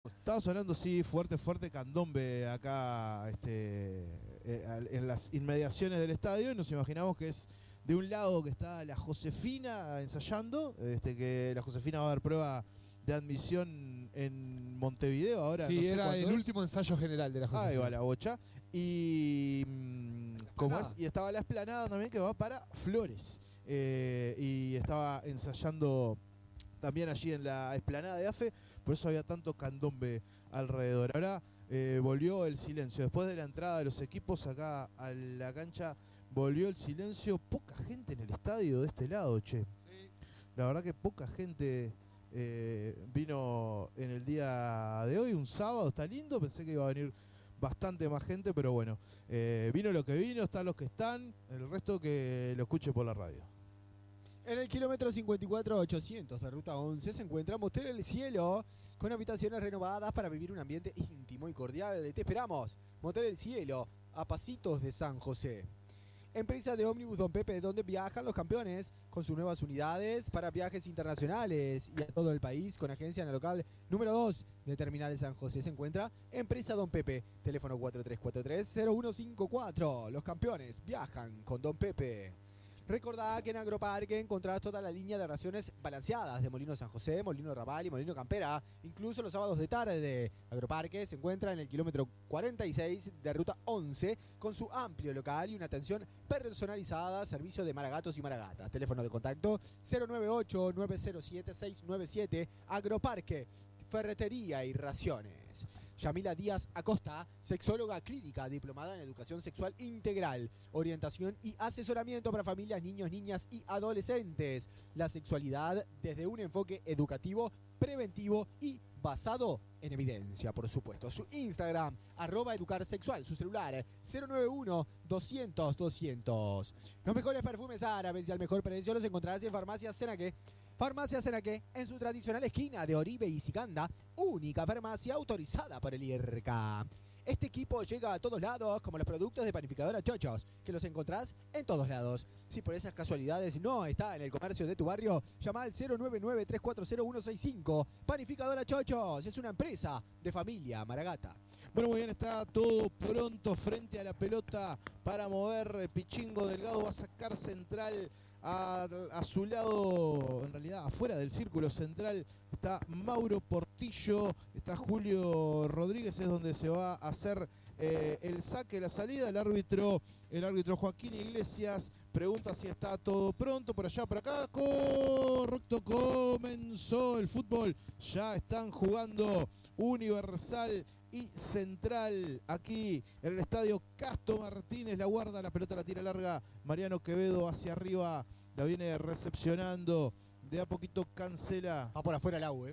Estaba sonando, sí, fuerte candombe acá en las inmediaciones del estadio. Y nos imaginamos que es de un lado que está la Josefina ensayando, que la Josefina va a dar prueba de admisión en Montevideo ahora. Sí, no sé era el es. último ensayo general de la Josefina. Ahí va la bocha. Y, y estaba la explanada también que va para Flores. Y estaba ensayando también allí en la explanada de AFE, por eso había tanto candombe alrededor. Ahora volvió el silencio. Después de la entrada de los equipos acá a la cancha, volvió el silencio. Poca gente en el estadio de este lado, che. Sí. La verdad que poca gente vino en el día de hoy, un sábado, está lindo. Pensé que iba a venir bastante más gente, pero bueno, vino lo que vino, están los que están, el resto que lo escuche por la radio. En el kilómetro 54,800 de Ruta 11 se encuentra Motel El Cielo, con habitaciones renovadas para vivir un ambiente íntimo y cordial. Te esperamos. Motel El Cielo, a pasitos de San José. Empresa de ómnibus Don Pepe, donde viajan los campeones, con sus nuevas unidades para viajes internacionales y a todo el país, con agencia en el local número 2 de Terminal de San José. Se encuentra Empresa Don Pepe, teléfono 4343-0154. Los campeones viajan con Don Pepe. Recordá que en Agroparque encontrás toda la línea de raciones balanceadas de Molino San José, Molino Raval y Molino Campera, incluso los sábados de tarde. Agroparque se encuentra en el kilómetro 46 de Ruta 11 con su amplio local y una atención personalizada, servicio de maragatos y maragatas. Teléfono de contacto 098-907-697. Agroparque, ferretería y raciones. Yamila Díaz Acosta, sexóloga clínica, diplomada en educación sexual integral, orientación y asesoramiento para familias, niños, niñas y adolescentes. La sexualidad desde un enfoque educativo, preventivo y basado en evidencia, por supuesto. Su Instagram, @educarsexual, su celular 091-200-200. Los mejores perfumes árabes y al mejor precio los encontrarás en Farmacia Senaque. Farmacia Senaque, en su tradicional esquina de Oribe y Sicanda, única farmacia autorizada por el IRCA. Este equipo llega a todos lados, como los productos de Panificadora Chochos, que los encontrás en todos lados. Si por esas casualidades no está en el comercio de tu barrio, llama al 099-340-165. Panificadora Chochos es una empresa de familia Maragata. Bueno, muy bien, está todo pronto frente a la pelota para mover. Pichingo Delgado va a sacar central. A su lado, en realidad afuera del círculo central, está Mauro Portillo, está Julio Rodríguez, es donde se va a hacer el saque, la salida. El árbitro Joaquín Iglesias pregunta si está todo pronto, por allá, por acá. Correcto, comenzó el fútbol, ya están jugando Universal y Central aquí en el estadio Casto Martínez. La guarda, la pelota la tira larga Mariano Quevedo hacia arriba, la viene recepcionando de a poquito Cancela. Va por afuera el AU,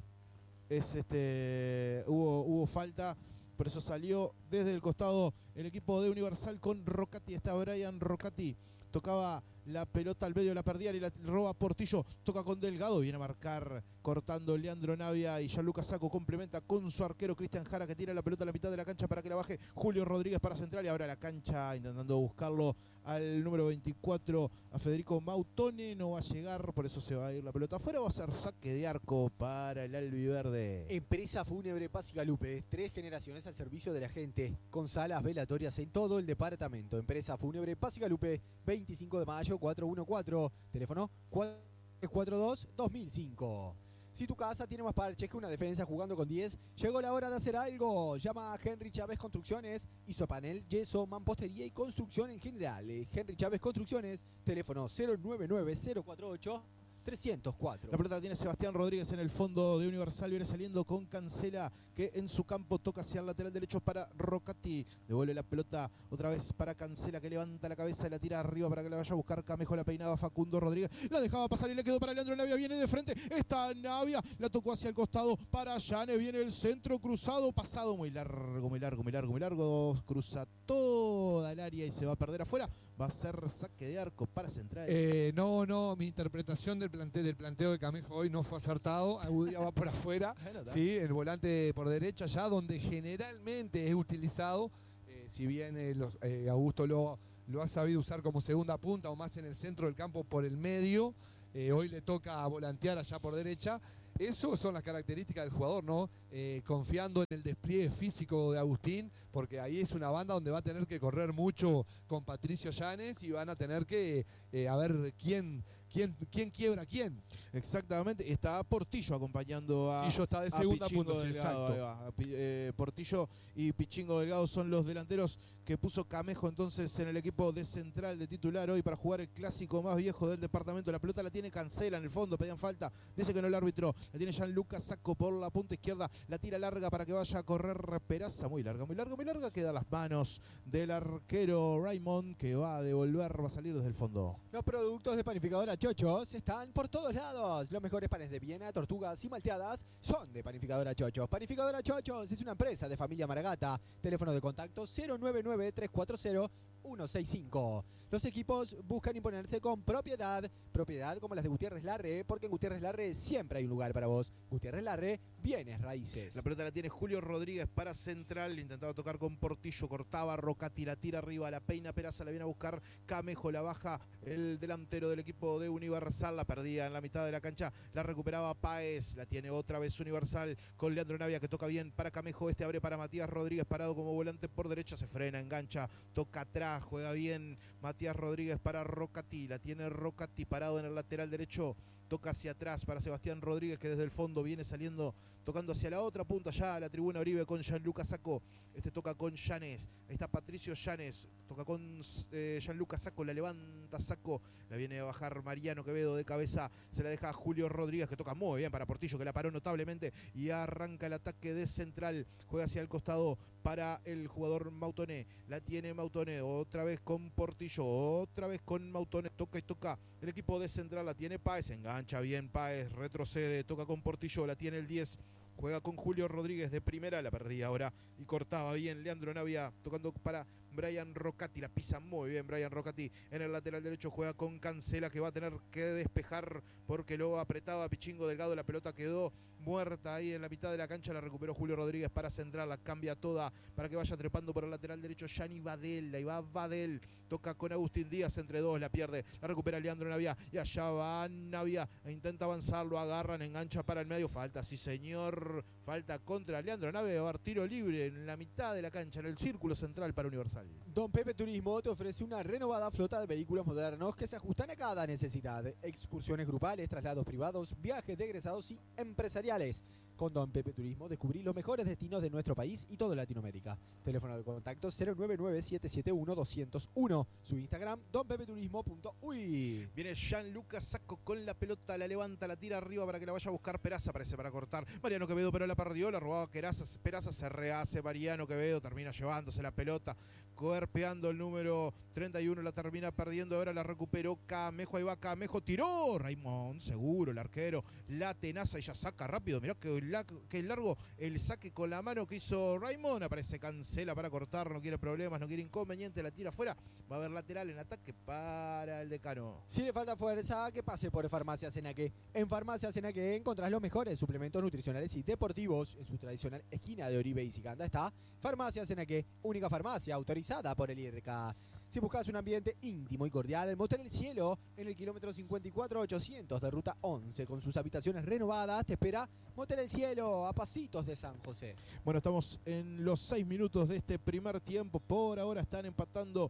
hubo falta, por eso salió desde el costado el equipo de Universal con Rocati. Está Brian Rocati, tocaba la pelota al medio, la perdían y la roba Portillo, toca con Delgado, viene a marcar cortando Leandro Navia y Gianluca Sacco complementa con su arquero Cristian Jara, que tira la pelota a la mitad de la cancha para que la baje Julio Rodríguez para Central, y ahora la cancha intentando buscarlo al número 24, a Federico Mautone. No va a llegar, por eso se va a ir la pelota afuera. Va a ser saque de arco para el albiverde. Empresa Fúnebre Paz y Galupe, 3 generaciones al servicio de la gente, con salas velatorias en todo el departamento. Empresa Fúnebre Paz y Galupe, 25 de mayo 414, teléfono 442-2005. Si tu casa tiene más parches que una defensa jugando con 10, llegó la hora de hacer algo. Llama a Henry Chávez Construcciones, isopanel, yeso, mampostería y construcción en general. Henry Chávez Construcciones, teléfono 099-048-304. La pelota la tiene Sebastián Rodríguez en el fondo de Universal, viene saliendo con Cancela, que en su campo toca hacia el lateral derecho para Rocati. Devuelve la pelota otra vez para Cancela, que levanta la cabeza y la tira arriba para que la vaya a buscar Camejo. La peinaba Facundo Rodríguez, la dejaba pasar y le quedó para Leandro Navia. Viene de frente, está Navia, la tocó hacia el costado para Llane. Viene el centro cruzado, pasado muy largo, cruza toda el área y se va a perder afuera. Va a ser saque de arco para Central. No, mi interpretación del planteo de Camejo hoy no fue acertado. Agudia va por afuera, sí, el volante por derecha, ya donde generalmente es utilizado, si bien Augusto lo ha sabido usar como segunda punta o más en el centro del campo por el medio, hoy le toca volantear allá por derecha. Eso son las características del jugador, ¿no? Confiando en el despliegue físico de Agustín, porque ahí es una banda donde va a tener que correr mucho con Patricio Llanes y van a tener que a ver quién quiebra a quién. Exactamente, está Portillo acompañando a Portillo está de segunda Pichingo punta, Delgado, exacto. Portillo y Pichingo Delgado son los delanteros que puso Camejo entonces en el equipo de central de titular hoy para jugar el clásico más viejo del departamento. La pelota la tiene Cancela en el fondo, pedían falta, dice que no el árbitro, la tiene Gianluca Sacco por la punta izquierda, la tira larga para que vaya a correr Peraza, muy larga, queda a las manos del arquero Raymond, que va a devolver, va a salir desde el fondo. Los productos de Panificadora Chochos están por todos lados. Los mejores panes de Viena, tortugas y malteadas son de Panificadora Chochos. Panificadora Chochos es una empresa de familia Maragata. Teléfono de contacto 099-340-165. Los equipos buscan imponerse con propiedad como las de Gutiérrez Larre, porque en Gutiérrez Larre siempre hay un lugar para vos. Gutiérrez Larre, bienes raíces. La pelota la tiene Julio Rodríguez para central, intentaba tocar con Portillo, cortaba, Rocati la tira arriba, la peina, Peraza la viene a buscar, Camejo la baja, el delantero del equipo de Universal, la perdía en la mitad de la cancha, la recuperaba Páez, la tiene otra vez Universal con Leandro Navia que toca bien para Camejo, este abre para Matías Rodríguez parado como volante por derecha, se frena, engancha, toca atrás, juega bien Matías Rodríguez para Rocati, la tiene Rocati parado en el lateral derecho, toca hacia atrás para Sebastián Rodríguez que desde el fondo viene saliendo, tocando hacia la otra punta ya a la tribuna Oribe con Gianluca Sacco, este toca con Llanes, ahí está Patricio Llanes, toca con Gianluca Sacco, la levanta Sacco, la viene a bajar Mariano Quevedo de cabeza, se la deja a Julio Rodríguez que toca muy bien para Portillo que la paró notablemente y arranca el ataque de central, juega hacia el costado para el jugador Mautoné, la tiene Mautoné, otra vez con Portillo, otra vez con Mautoné, toca y toca el equipo de central, la tiene Páez, engancha bien Páez, retrocede, toca con Portillo, la tiene el 10, juega con Julio Rodríguez de primera, la perdía ahora y cortaba bien Leandro Navia, tocando para Brian Rocati, la pisa muy bien Brian Rocati en el lateral derecho, juega con Cancela que va a tener que despejar porque lo apretaba Pichingo Delgado, la pelota quedó muerta ahí en la mitad de la cancha, la recuperó Julio Rodríguez para centrar, la cambia toda para que vaya trepando por el lateral derecho Gianni Badel, ahí va Badel, toca con Agustín Díaz entre dos, la pierde, la recupera Leandro Navia y allá va Navia, e intenta avanzar, lo agarran, engancha para el medio, falta, sí señor, falta contra Leandro Navia, va a dar tiro libre en la mitad de la cancha, en el círculo central para Universal. Don Pepe Turismo te ofrece una renovada flota de vehículos modernos que se ajustan a cada necesidad. Excursiones grupales, traslados privados, viajes de egresados y empresariales. Con Don Pepe Turismo descubrí los mejores destinos de nuestro país y toda Latinoamérica. Teléfono de contacto 099-771-201. Su Instagram, donpepeturismo.uy. Viene Gianluca Sacco con la pelota, la levanta, la tira arriba para que la vaya a buscar Peraza, parece para cortar. Mariano Quevedo, pero la perdió, la robaba Peraza, se rehace Mariano Quevedo, termina llevándose la pelota, cuerpeando el número 31, la termina perdiendo, ahora la recuperó Camejo, ahí va Camejo, tiró Raymond, seguro el arquero, la tenaza y ya saca rápido, mirá que largo el saque con la mano que hizo Raymond, aparece Cancela para cortar, no quiere problemas, no quiere inconveniente, la tira afuera, va a haber lateral en ataque para el decano. Si le falta fuerza, que pase por Farmacia Senaque. En Farmacia Senaque encontrás los mejores suplementos nutricionales y deportivos. En su tradicional esquina de Oribe y Sicanda está Farmacia Senaque, única farmacia autorizada por el IRCA. Si buscas un ambiente íntimo y cordial, Motel El Cielo, en el kilómetro 54-800 de Ruta 11, con sus habitaciones renovadas, te espera Motel El Cielo, a pasitos de San José. Bueno, estamos en los 6 minutos de este primer tiempo. Por ahora están empatando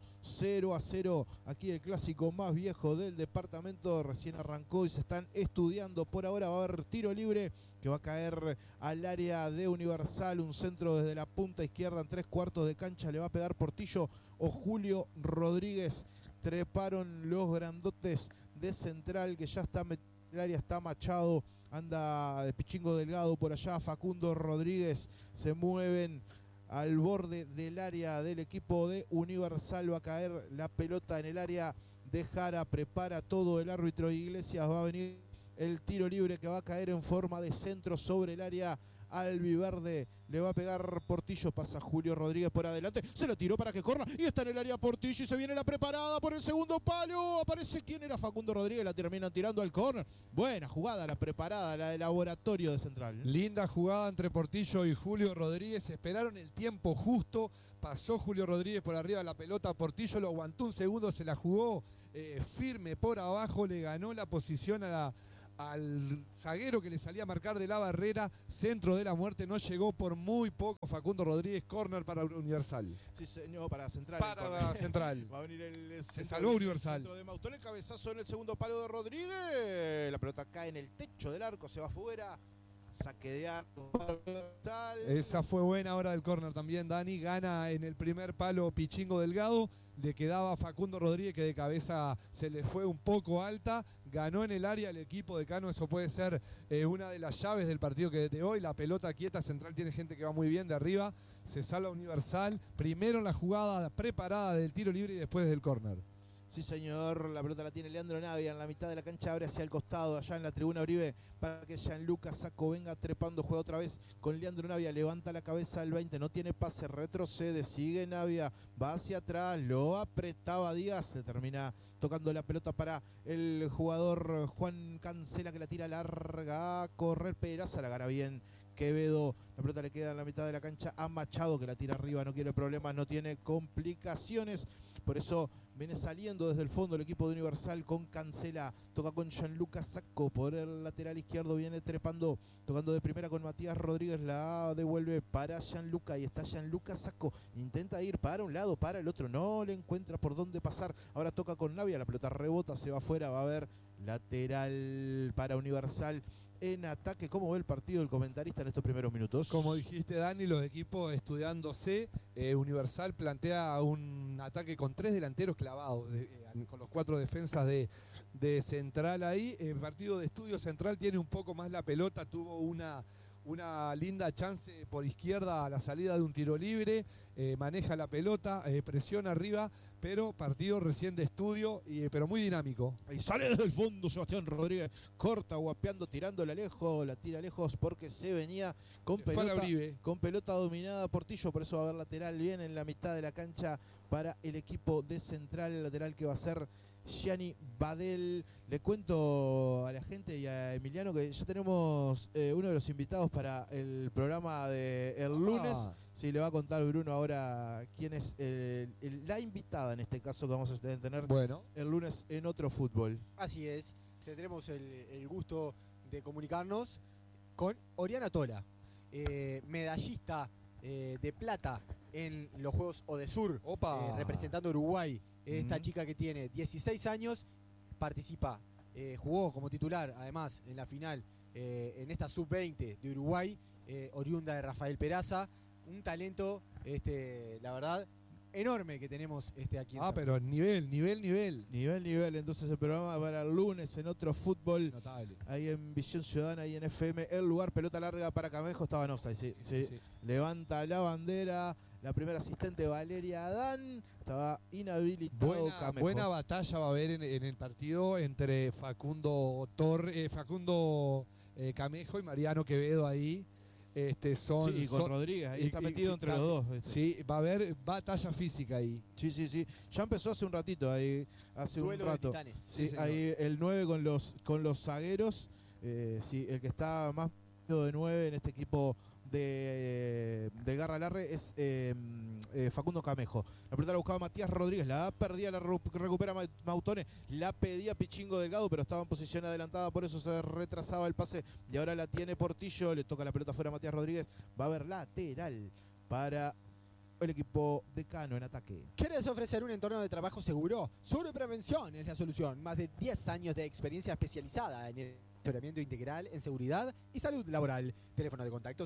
0-0. Aquí el clásico más viejo del departamento recién arrancó y se están estudiando. Por ahora va a haber tiro libre que va a caer al área de Universal. Un centro desde la punta izquierda en 3/4 de cancha. Le va a pegar Portillo o Julio Rodríguez. Treparon los grandotes de central que ya está en el área, está Machado, anda de Pichingo Delgado por allá, Facundo Rodríguez, se mueven al borde del área del equipo de Universal, va a caer la pelota en el área de Jara, prepara todo el árbitro Iglesias, va a venir el tiro libre que va a caer en forma de centro sobre el área albiverde, le va a pegar Portillo, pasa Julio Rodríguez por adelante, se lo tiró para que corra y está en el área Portillo y se viene la preparada por el segundo palo, aparece quién era Facundo Rodríguez, la terminan tirando al córner, buena jugada la preparada, la de laboratorio de central. Linda jugada entre Portillo y Julio Rodríguez, esperaron el tiempo justo, pasó Julio Rodríguez por arriba de la pelota, Portillo lo aguantó un segundo, se la jugó firme por abajo, le ganó la posición a al zaguero que le salía a marcar de la barrera, centro de la muerte, no llegó por muy poco Facundo Rodríguez, córner para Universal. Sí, señor, para Central. Para Central. Va a venir el Se salvó Universal. Centro de Mautón, el cabezazo en el segundo palo de Rodríguez. La pelota cae en el techo del arco, se va afuera. Saque de arco. Esa fue buena hora del córner también, Dani. Gana en el primer palo Pichingo Delgado. Le quedaba a Facundo Rodríguez, que de cabeza se le fue un poco alta. Ganó en el área el equipo de Cano. Eso puede ser una de las llaves del partido de hoy. La pelota quieta, Central tiene gente que va muy bien de arriba. Se salva Universal. Primero en la jugada preparada del tiro libre y después del córner. Sí, señor, la pelota la tiene Leandro Navia en la mitad de la cancha, abre hacia el costado, allá en la tribuna Uribe, para que Gianluca Sacco venga trepando, juega otra vez con Leandro Navia, levanta la cabeza al 20, no tiene pase, retrocede, sigue Navia, va hacia atrás, lo apretaba Díaz, se termina tocando la pelota para el jugador Juan Cancela, que la tira larga a correr. Pedraza, la gana bien Quevedo, la pelota le queda en la mitad de la cancha a Machado, que la tira arriba, no quiere problemas, no tiene complicaciones. Por eso viene saliendo desde el fondo el equipo de Universal con Cancela. Toca con Gianluca Sacco por el lateral izquierdo. Viene trepando, tocando de primera con Matías Rodríguez. La devuelve para Gianluca. Y está Gianluca Sacco. Intenta ir para un lado, para el otro. No le encuentra por dónde pasar. Ahora toca con Navia. La pelota rebota, se va afuera. Va a haber lateral para Universal en ataque. ¿Cómo ve el partido el comentarista en estos primeros minutos? Como dijiste, Dani, los equipos estudiándose. Universal plantea un ataque con 3 delanteros clavados, con los 4 defensas de Central ahí. El partido de estudio, Central tiene un poco más la pelota, tuvo una linda chance por izquierda a la salida de un tiro libre, maneja la pelota, presiona arriba, pero partido recién de estudio, pero muy dinámico. Y sale desde el fondo Sebastián Rodríguez, corta, guapeando, tirándola lejos, la tira lejos porque se venía con pelota dominada por Tillo, por eso va a haber lateral bien en la mitad de la cancha para el equipo de Central, el lateral que va a ser Gianni Badel. Le cuento a la gente y a Emiliano que ya tenemos uno de los invitados para el programa del lunes. Sí, le va a contar Bruno ahora quién es la invitada en este caso que vamos a tener el lunes en Otro Fútbol. Así es, tendremos el gusto de comunicarnos con Oriana Tola, medallista de plata en los Juegos Odesur, representando a Uruguay. Esta chica que tiene 16 años participa, jugó como titular además en la final en esta sub-20 de Uruguay, oriunda de Rafael Peraza. Un talento, la verdad, enorme que tenemos aquí en San pero nivel. Nivel. Entonces el programa para el lunes en Otro Fútbol. Notable. Ahí en Visión Ciudadana, ahí en FM. El lugar, pelota larga para Camejo, estaba en offside. Sí. Levanta la bandera. La primera asistente, Valeria Adán, estaba inhabilitado Camejo. Buena batalla va a haber en el partido entre Facundo Camejo y Mariano Quevedo ahí. Y con Rodríguez, ahí está metido entre los dos. Sí, va a haber batalla física ahí. Sí. Ya empezó hace un ratito, hace Duelo un rato. de titanes. Sí, ahí el 9 con los zagueros. El que está más de 9 en este equipo de Garra Larre es Facundo Camejo. La pelota la buscaba Matías Rodríguez, la perdía, la recupera Mautone, la pedía Pichingo Delgado, pero estaba en posición adelantada, por eso se retrasaba el pase y ahora la tiene Portillo, le toca la pelota fuera a Matías Rodríguez, va a haber lateral para el equipo de Cano en ataque. ¿Quieres ofrecer un entorno de trabajo seguro? Sur Prevención es la solución. Más de 10 años de experiencia especializada en el asesoramiento integral en seguridad y salud laboral. Teléfono de contacto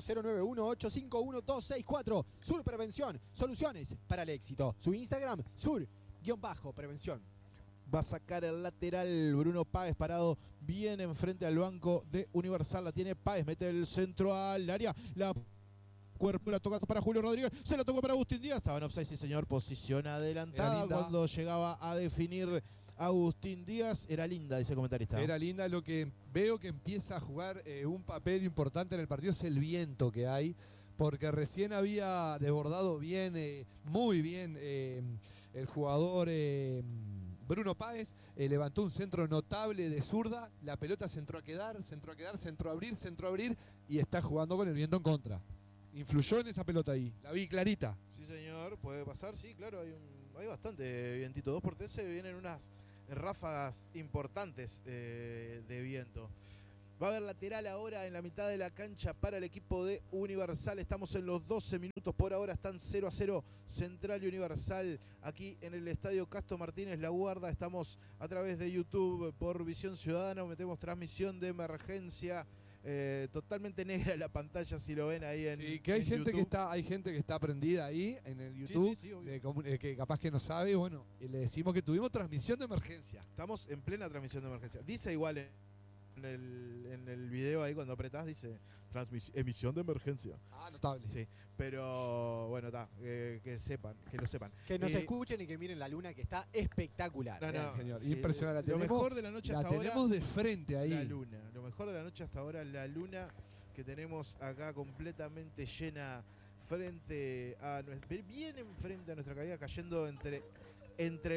091-851-264. Sur Prevención, soluciones para el éxito. Su Instagram, sur-prevención. Va a sacar el lateral Bruno Páez, parado bien enfrente al banco de Universal. La tiene Páez, mete el centro al área. La cuerpo la toca para Julio Rodríguez, se la tocó para Agustín Díaz, estaba en offside, sí señor, posición adelantada cuando llegaba a definir Agustín Díaz. Era linda, dice el comentarista. Era linda. Lo que veo que empieza a jugar un papel importante en el partido es el viento que hay, porque recién había desbordado bien, muy bien el jugador Bruno Páez, levantó un centro notable de zurda, la pelota se entró a quedar, centro a abrir y está jugando con el viento en contra. Influyó en esa pelota ahí, la vi clarita. Sí señor, puede pasar, sí, claro, hay bastante vientito, 2 por 3 se vienen unas ráfagas importantes de viento. Va a haber lateral ahora en la mitad de la cancha para el equipo de Universal. Estamos en los 12 minutos. Por ahora están 0-0 Central y Universal aquí en el estadio Castro Martínez La Guarda. Estamos a través de YouTube por Visión Ciudadana. Metemos transmisión de emergencia. Totalmente negra la pantalla si lo ven ahí en sí, que hay en gente YouTube. hay gente que está prendida ahí en el YouTube, Sí, que capaz que no sabe, bueno, y le decimos que tuvimos transmisión de emergencia. Estamos en plena transmisión de emergencia. Dice igual en el video ahí cuando apretás, dice emisión de emergencia. Ah, notable. Sí, pero bueno, está, que lo sepan. Que nos escuchen y que miren la luna, que está espectacular. No, Señor, sí, impresionante. Lo mejor de la noche hasta ahora, tenemos de frente ahí. la luna. Lo mejor de la noche hasta ahora, la luna que tenemos acá completamente llena frente a bien enfrente a nuestra cabina, cayendo entre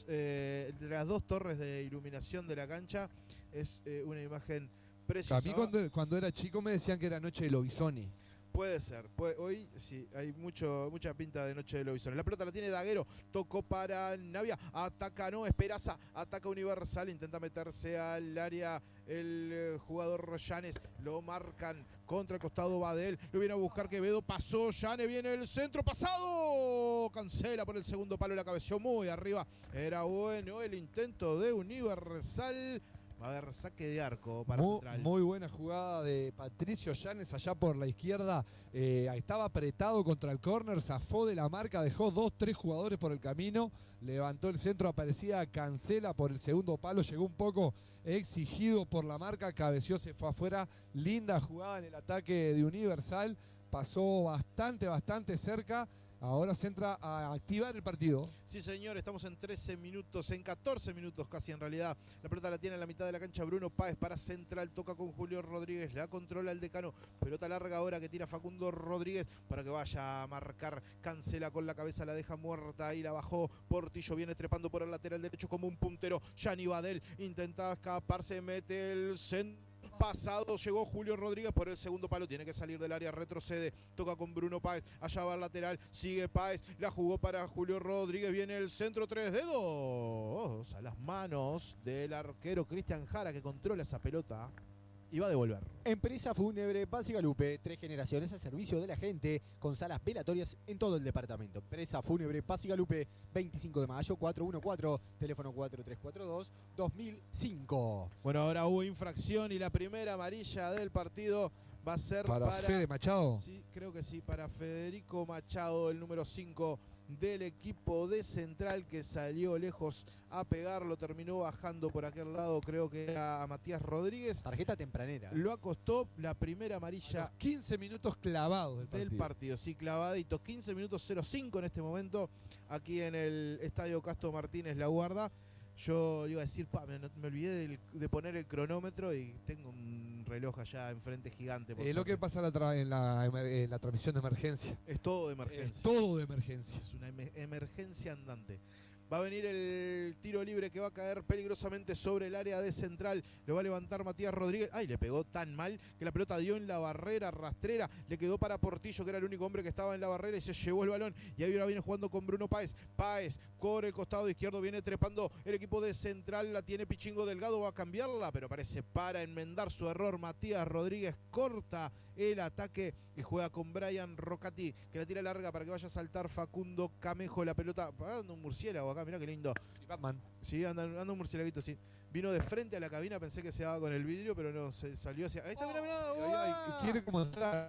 las dos torres de iluminación de la cancha. Es una imagen preciosa. A mí cuando era chico me decían que era noche de Lobisoni. Puede ser. Hoy sí, hay mucha pinta de noche de Lobisoni. La pelota la tiene Daguero. Tocó para Navia. Ataca, no, Esperaza. Ataca Universal. Intenta meterse al área el jugador Llanes. Lo marcan contra el costado Badel. Lo viene a buscar Quevedo. Pasó Llanes. Viene el centro. Pasado. Cancela por el segundo palo. La cabeció muy arriba. Era bueno el intento de Universal. Va a haber saque de arco para Central. Muy buena jugada de Patricio Llanes allá por la izquierda. Estaba apretado contra el córner, zafó de la marca, dejó 2-3 jugadores por el camino. Levantó el centro, aparecía Cancela por el segundo palo. Llegó un poco exigido por la marca, cabeció, se fue afuera. Linda jugada en el ataque de Universal. Pasó bastante cerca. Ahora se entra a activar el partido. Sí, señor, estamos en 13 minutos, en 14 minutos casi en realidad. La pelota la tiene en la mitad de la cancha Bruno Páez para Central, toca con Julio Rodríguez, la controla el decano. Pelota larga ahora que tira Facundo Rodríguez para que vaya a marcar. Cancela con la cabeza, la deja muerta y la bajó. Portillo viene trepando por el lateral derecho como un puntero. Gianni Badel intenta escaparse, mete el centro. Pasado, llegó Julio Rodríguez por el segundo palo, tiene que salir del área, retrocede, toca con Bruno Páez, allá va el lateral, sigue Páez, la jugó para Julio Rodríguez, viene el centro, 3 dedos a las manos del arquero Cristian Jara, que controla esa pelota y va a devolver. Empresa Fúnebre Pasigalupe, 3 generaciones al servicio de la gente, con salas velatorias en todo el departamento. Empresa Fúnebre Pasigalupe, 25 de mayo, 414, teléfono 4342-2005. Bueno, ahora hubo infracción y la primera amarilla del partido va a ser para Fede Machado. Sí, creo que sí, para Federico Machado, el número 5 del equipo de Central, que salió lejos a pegarlo, terminó bajando por aquel lado, creo que era a Matías Rodríguez. Tarjeta tempranera. Lo acostó la primera amarilla 15 minutos clavados del partido. Sí, clavaditos, 15 minutos 05 en este momento, aquí en el estadio Castro Martínez La Guarda. Yo iba a decir, me olvidé de poner el cronómetro y tengo un reloj allá enfrente gigante. Lo que pasa en la transmisión de emergencia. Es todo de emergencia. Es todo de emergencia. Es una emergencia andante. Va a venir el tiro libre que va a caer peligrosamente sobre el área de Central. Lo va a levantar Matías Rodríguez. Ay, le pegó tan mal que la pelota dio en la barrera rastrera. Le quedó para Portillo, que era el único hombre que estaba en la barrera, y se llevó el balón. Y ahí ahora viene jugando con Bruno Páez. Páez por el costado izquierdo viene trepando el equipo de Central. La tiene Pichingo Delgado, va a cambiarla, pero parece para enmendar su error. Matías Rodríguez corta el ataque y juega con Brian Rocati, que la tira larga para que vaya a saltar Facundo Camejo. La pelota, anda un murciélago acá, mirá qué lindo. Y Batman. Sí, anda un murciélaguito, sí. Vino de frente a la cabina, pensé que se daba con el vidrio, pero no, se salió hacia... Ahí está, mirá. Quiere como entrar.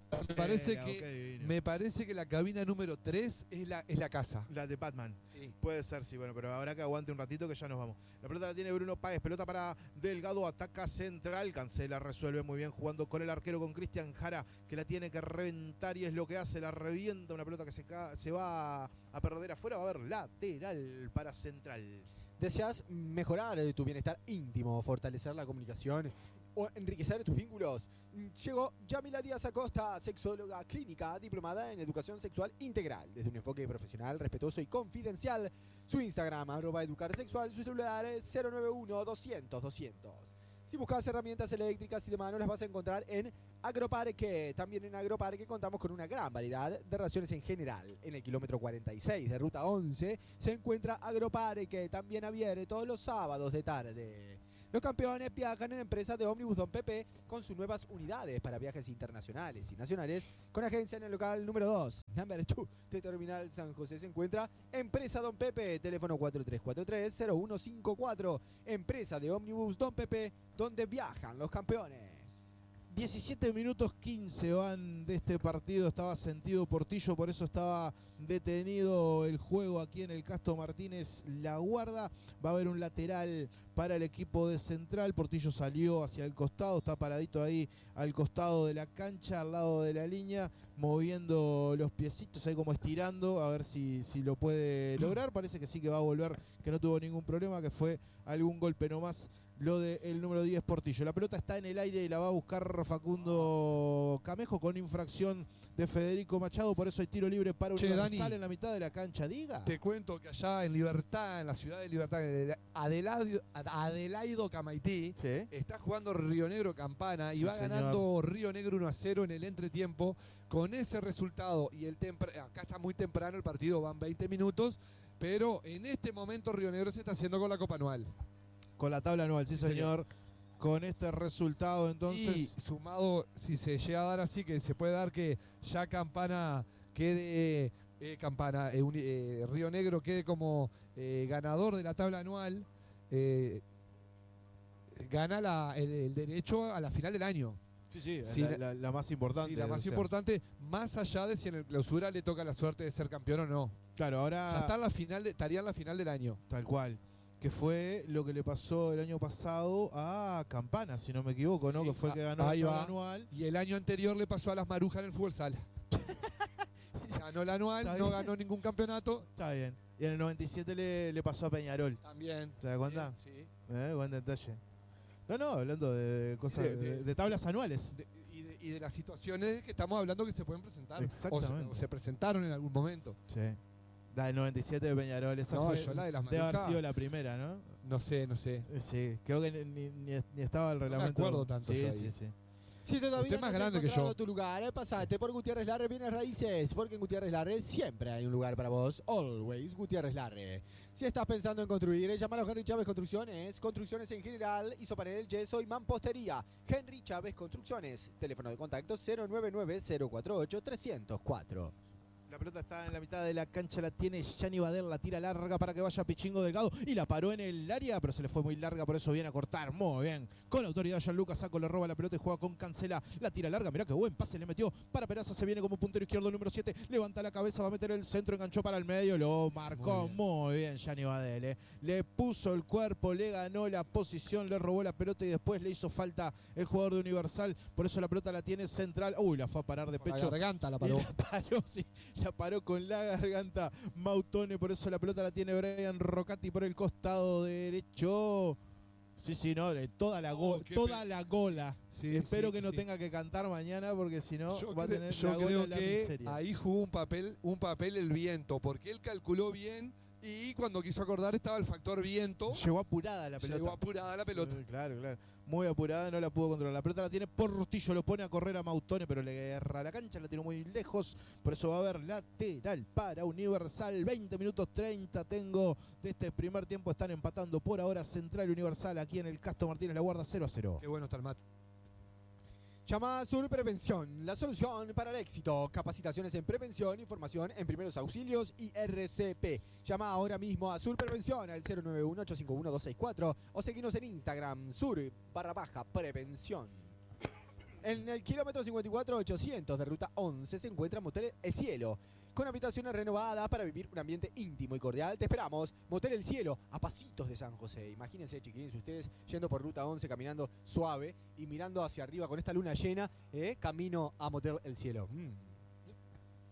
Me parece que la cabina número 3 es la casa. La de Batman. Sí. Puede ser, sí, bueno, pero habrá que aguante un ratito que ya nos vamos. La pelota la tiene Bruno Páez, pelota para Delgado, ataca Central, Cancela, resuelve muy bien jugando con el arquero, con Cristian Jara, que la tiene que reventar y es lo que hace, la revienta, una pelota que se va a perder afuera, va a haber lateral para Central. ¿Deseas mejorar tu bienestar íntimo, fortalecer la comunicación o enriquecer tus vínculos? Llegó Yamila Díaz Acosta, sexóloga clínica, diplomada en educación sexual integral, desde un enfoque profesional, respetuoso y confidencial. Su Instagram, @educarsexual, su celular es 091-200-200. Si buscas herramientas eléctricas y de mano, las vas a encontrar en Agroparque. También en Agroparque contamos con una gran variedad de raciones en general. En el kilómetro 46 de Ruta 11 se encuentra Agroparque, también abierto todos los sábados de tarde. Los campeones viajan en empresas de ómnibus Don Pepe con sus nuevas unidades para viajes internacionales y nacionales, con agencia en el local número 2, number 2 de Terminal San José. Se encuentra Empresa Don Pepe, teléfono 4343-0154. Empresa de ómnibus Don Pepe, donde viajan los campeones. 17 minutos 15 van de este partido. Estaba sentido Portillo, por eso estaba detenido el juego aquí en el Castro Martínez La Guarda. Va a haber un lateral para el equipo de Central. Portillo salió hacia el costado, está paradito ahí al costado de la cancha, al lado de la línea, moviendo los piecitos ahí como estirando, a ver si lo puede lograr. Parece que sí, que va a volver, que no tuvo ningún problema, que fue algún golpe nomás lo del número 10 Portillo. La pelota está en el aire y la va a buscar Facundo Camejo con infracción de Federico Machado, por eso hay tiro libre para Universal, Dani, en la mitad de la cancha. Diga. Te cuento que allá en Libertad, en la ciudad de Libertad, Adelaido Camaití, ¿sí?, está jugando Río Negro Campana, sí, y va ganando Río Negro 1-0 en el entretiempo. Con ese resultado y acá está muy temprano el partido, van 20 minutos, pero en este momento Río Negro se está haciendo con la Copa Anual. Con la tabla anual, sí, señor. Con este resultado, entonces. Y sumado, si se llega a dar así, que se puede dar que ya Campana quede. Río Negro quede como ganador de la tabla anual. Gana el derecho a la final del año. Sí, la más importante. Sí, la más importante, más allá de si en el clausura le toca la suerte de ser campeón o no. Claro, ahora. Ya estaría en la final del año. Tal cual. Que fue lo que le pasó el año pasado a Campana, si no me equivoco, ¿no? Sí, que fue el que ganó la tabla anual. Y el año anterior le pasó a las Marujas en el fútbol sala. Ganó el anual, no ganó ningún campeonato. Está bien. Y en el 97 le pasó a Peñarol. También. ¿Te das cuenta? Sí. Buen detalle. No, hablando de cosas, de tablas anuales. Y de las situaciones que estamos hablando que se pueden presentar. Exactamente. O se presentaron en algún momento. Sí. La del 97 de Peñarol, esa fue, la de las debe haber sido la primera, ¿no? No sé. Sí, creo que ni estaba el reglamento. No me acuerdo tanto. Sí. Si todavía usted no más has grande que yo. Tu lugar, pasate por Gutiérrez Larre Bienes Raíces, porque en Gutiérrez Larre siempre hay un lugar para vos. Always Gutiérrez Larre. Si estás pensando en construir, llámalo a Henry Chávez Construcciones. Construcciones en general, isopanel, yeso y mampostería. Henry Chávez Construcciones. Teléfono de contacto 099-048-304. La pelota está en la mitad de la cancha, la tiene Gianni Badel, la tira larga para que vaya Pichingo Delgado y la paró en el área, pero se le fue muy larga, por eso viene a cortar. Muy bien. Con autoridad Gianluca Sacco le roba la pelota y juega con Cancela. La tira larga, mirá qué buen pase le metió para Peraza, se viene como puntero izquierdo el número 7, levanta la cabeza, va a meter el centro, enganchó para el medio, lo marcó muy bien Gianni Badel. Le puso el cuerpo, le ganó la posición, le robó la pelota y después le hizo falta el jugador de Universal, por eso la pelota la tiene Central. Uy, la fue a parar de pecho. La garganta la paró. La paró con la garganta Mautone, por eso la pelota la tiene Brian Rocati por el costado derecho. Sí, no, toda la gola. Sí, espero que no tenga que cantar mañana, porque si no va a tener la gola en la miseria. Ahí jugó un papel el viento, porque él calculó bien y cuando quiso acordar estaba el factor viento. Llegó apurada la pelota. Sí, claro. Muy apurada, no la pudo controlar. La pelota la tiene Portillo, lo pone a correr a Mautone, pero le agarra la cancha, la tiró muy lejos. Por eso va a haber lateral para Universal. 20 minutos 30 tengo de este primer tiempo. Están empatando por ahora Central y Universal aquí en el Castro Martínez La Guarda 0-0. Qué bueno está el mate. Llama a Azul Prevención, la solución para el éxito. Capacitaciones en prevención, información en primeros auxilios y RCP. Llama ahora mismo a Azul Prevención al 091-851-264 o seguinos en Instagram, sur_prevención. En el kilómetro 54-800 de Ruta 11 se encuentra Motel El Cielo, con habitaciones renovadas para vivir un ambiente íntimo y cordial. Te esperamos. Motel El Cielo, a pasitos de San José. Imagínense, chiquilines, ustedes yendo por Ruta 11, caminando suave y mirando hacia arriba con esta luna llena, camino a Motel El Cielo.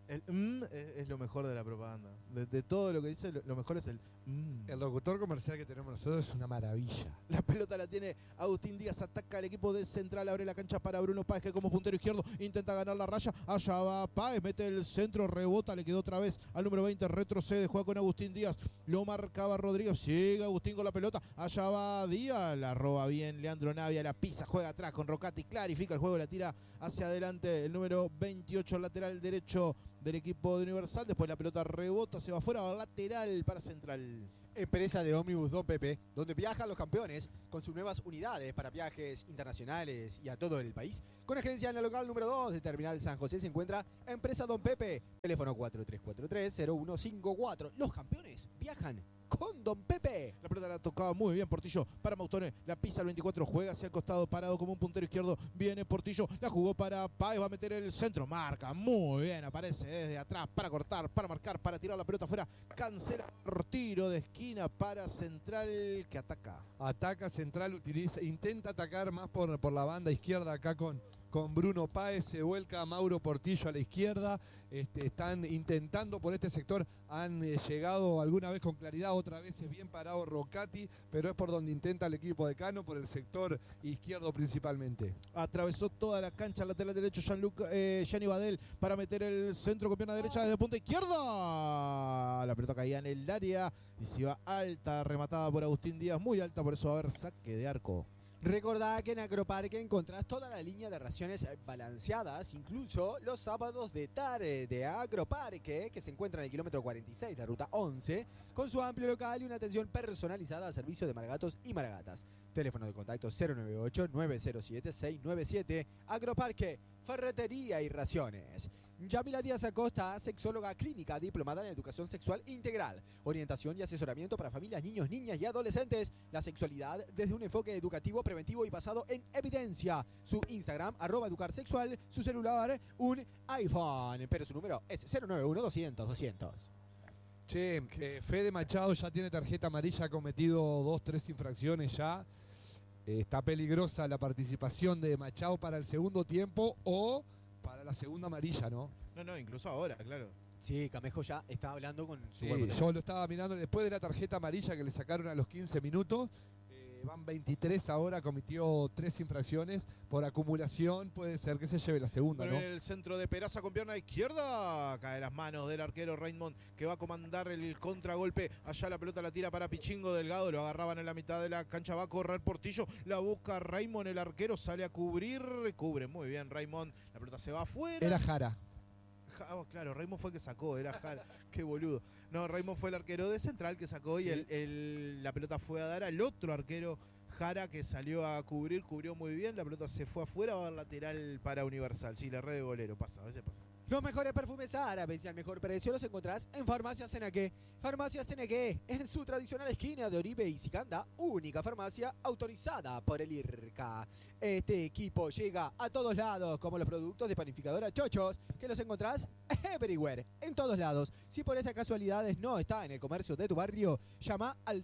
El es lo mejor de la propaganda. De todo lo que dice, lo mejor es el El locutor comercial que tenemos nosotros es una maravilla. La pelota la tiene Agustín Díaz, ataca al equipo de Central, abre la cancha para Bruno Páez, que como puntero izquierdo intenta ganar la raya. Allá va Páez, mete el centro, rebota, le quedó otra vez al número 20, retrocede, juega con Agustín Díaz, lo marcaba Rodríguez, sigue Agustín con la pelota, allá va Díaz, la roba bien Leandro Navia, la pisa, juega atrás con Rocati, clarifica el juego, la tira hacia adelante el número 28, lateral derecho del equipo de Universal. Después la pelota rebota, se va afuera, lateral para Central. Empresa de ómnibus Don Pepe, donde viajan los campeones con sus nuevas unidades para viajes internacionales y a todo el país. Con agencia en el local número 2 de Terminal San José se encuentra Empresa Don Pepe, teléfono 4343-0154. Los campeones viajan con Don Pepe. La pelota la tocaba muy bien Portillo para Mautone, la pisa el 24, juega hacia el costado, parado como un puntero izquierdo, viene Portillo, la jugó para Páez, va a meter el centro, marca muy bien, aparece desde atrás para cortar, para marcar, para tirar la pelota afuera, cancela tiro de esquina para Central, que ataca. Ataca Central, intenta atacar más por la banda izquierda acá con Bruno Páez, se vuelca Mauro Portillo a la izquierda, están intentando por este sector, han llegado alguna vez con claridad, otra vez es bien parado Rocati, pero es por donde intenta el equipo de Cano, por el sector izquierdo principalmente. Atravesó toda la cancha, lateral derecho Gianni Badel para meter el centro con pierna derecha desde punta izquierda. La pelota caía en el área y se iba alta, rematada por Agustín Díaz, muy alta, por eso va a haber saque de arco. Recordá que en Agroparque encontrás toda la línea de raciones balanceadas, incluso los sábados de tarde de Agroparque, que se encuentra en el kilómetro 46 de ruta 11, con su amplio local y una atención personalizada al servicio de maragatos y maragatas. Teléfono de contacto 098-907-697. Agroparque, ferretería y raciones. Yamila Díaz Acosta, sexóloga clínica, diplomada en educación sexual integral, orientación y asesoramiento para familias, niños, niñas y adolescentes. La sexualidad desde un enfoque educativo, preventivo y basado en evidencia. Su Instagram, @educarsexual, su celular, un iPhone, pero su número es 091-200-200. Che, Fede Machado ya tiene tarjeta amarilla, ha cometido 2-3 infracciones ya. Está peligrosa la participación de Machado para el segundo tiempo o para la segunda amarilla, ¿no? No, incluso ahora, claro. Sí, Camejo ya está hablando con su Sí, yo lo estaba mirando después de la tarjeta amarilla que le sacaron a los 15 minutos. Van 23 ahora, cometió 3 infracciones por acumulación, puede ser que se lleve la segunda, ¿no? En el centro de Peraza con pierna izquierda, cae las manos del arquero Raymond, que va a comandar el contragolpe. Allá la pelota la tira para Pichingo Delgado, lo agarraban en la mitad de la cancha, va a correr Portillo, la busca Raymond, el arquero sale a cubrir, cubre muy bien Raymond, la pelota se va afuera. Era Jara. Oh, claro, Raymond fue el que sacó, era Jara, qué boludo. No, Raymond fue el arquero de Central que sacó, sí. Y la pelota fue a dar al otro arquero, Jara, que salió a cubrir, cubrió muy bien, la pelota se fue afuera, va al lateral para Universal. Sí, la red de golero, pasa, a veces pasa. Los mejores perfumes árabes y al mejor precio los encontrás en Farmacia Cenaqué. Farmacia Cenaqué, en su tradicional esquina de Oribe y Sicanda, única farmacia autorizada por el IRCA. Este equipo llega a todos lados, como los productos de panificadora Chochos, que los encontrás everywhere, en todos lados. Si por esas casualidades no está en el comercio de tu barrio, llama al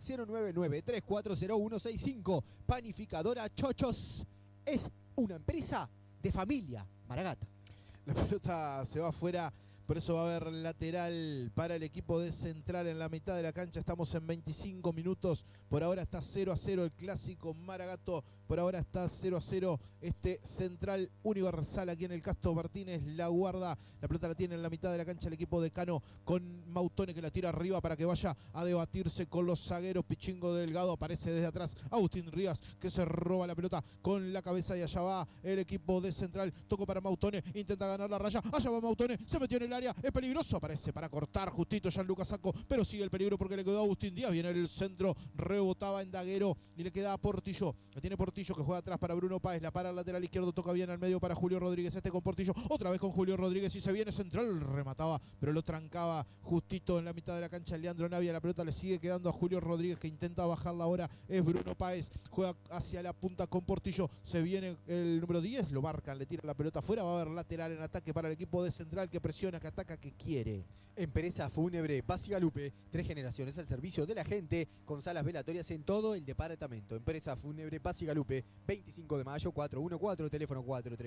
099-340165. Panificadora Chochos es una empresa de familia Maragata. La pelota se va afuera, por eso va a haber lateral para el equipo de Central en la mitad de la cancha. Estamos en 25 minutos. Por ahora está 0-0 el clásico Maragato. Por ahora está 0-0 este Central Universal aquí en el Castro Martínez. La guarda, la pelota la tiene en la mitad de la cancha el equipo de Cano con Mautone que la tira arriba para que vaya a debatirse con los zagueros. Pichingo Delgado aparece desde atrás. Agustín Rías que se roba la pelota con la cabeza y allá va el equipo de Central. Tocó para Mautone, intenta ganar la raya. Allá va Mautone, se metió en el área, es peligroso, aparece para cortar justito Gianluca Sacco, pero sigue el peligro porque le quedó a Agustín Díaz. Viene el centro, rebotaba en Daguero y le queda a Portillo. La tiene Portillo que juega atrás para Bruno Páez, la para al lateral izquierdo, toca bien al medio para Julio Rodríguez, con Portillo, otra vez con Julio Rodríguez y se viene Central, remataba, pero lo trancaba justito en la mitad de la cancha Leandro Navia. La pelota le sigue quedando a Julio Rodríguez que intenta bajarla ahora, es Bruno Páez, juega hacia la punta con Portillo, se viene el número 10, lo marcan, le tira la pelota afuera, va a haber lateral en ataque para el equipo de Central que presiona, que que ataca, que quiere. Empresa Fúnebre Basigalupe, 3 generaciones al servicio de la gente, con salas velatorias en todo el departamento. Empresa Fúnebre Basigalupe, 25 de mayo, 414, teléfono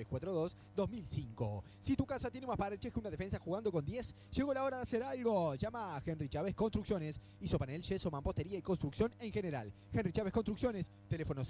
4342-2005. Si tu casa tiene más parches que una defensa jugando con 10, llegó la hora de hacer algo. Llama a Henry Chávez Construcciones, isopanel, yeso, mampostería y construcción en general. Henry Chávez Construcciones, teléfono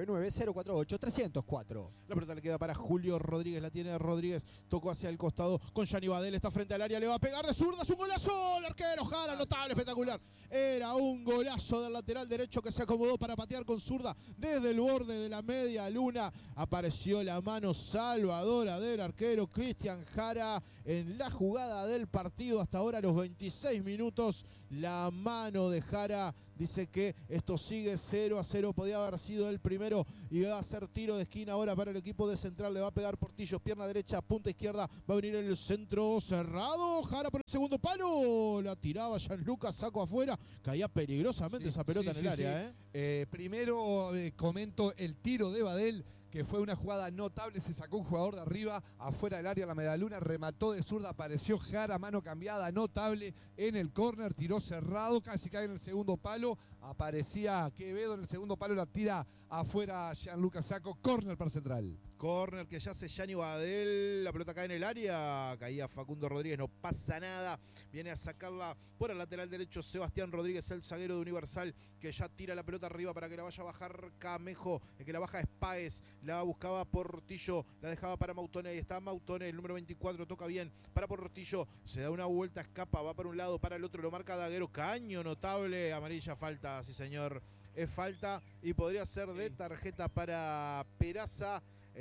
099-048-304. La pelota le queda para Julio Rodríguez, la tiene Rodríguez, tocó hacia el costado con Gianni Badel, está frente al área, le va a pegar de zurda, un golazo, el arquero Jara, notable, espectacular. Era un golazo del lateral derecho que se acomodó para patear con zurda desde el borde de la media luna. Apareció la mano salvadora del arquero Cristian Jara en la jugada del partido. Hasta ahora, los 26 minutos, la mano de Jara. Dice que esto sigue 0-0, podía haber sido el primero y va a ser tiro de esquina ahora para el equipo de Central. Le va a pegar Portillo, pierna derecha, punta izquierda, va a venir el centro cerrado. Jara por el segundo palo, la tiraba Gianluca, saco afuera, caía peligrosamente esa pelota en el área. Primero comento el tiro de Badel, que fue una jugada notable, se sacó un jugador de arriba, afuera del área la medialuna, remató de zurda, apareció Jara, mano cambiada, notable en el córner, tiró cerrado, casi cae en el segundo palo, aparecía Quevedo en el segundo palo, la tira afuera Gianluca Sacco, córner para Central. Córner que ya hace Gianni Badel, la pelota cae en el área, caía Facundo Rodríguez, no pasa nada, viene a sacarla por el lateral derecho Sebastián Rodríguez, el zaguero de Universal, que ya tira la pelota arriba para que la vaya a bajar Camejo, el que la baja es Páez, la buscaba Portillo, la dejaba para Mautone, ahí está Mautone, el número 24, toca bien para Portillo, se da una vuelta, escapa, va para un lado, para el otro, lo marca Daguero, caño notable, amarilla, falta, sí señor, es falta y podría ser de tarjeta para Peraza.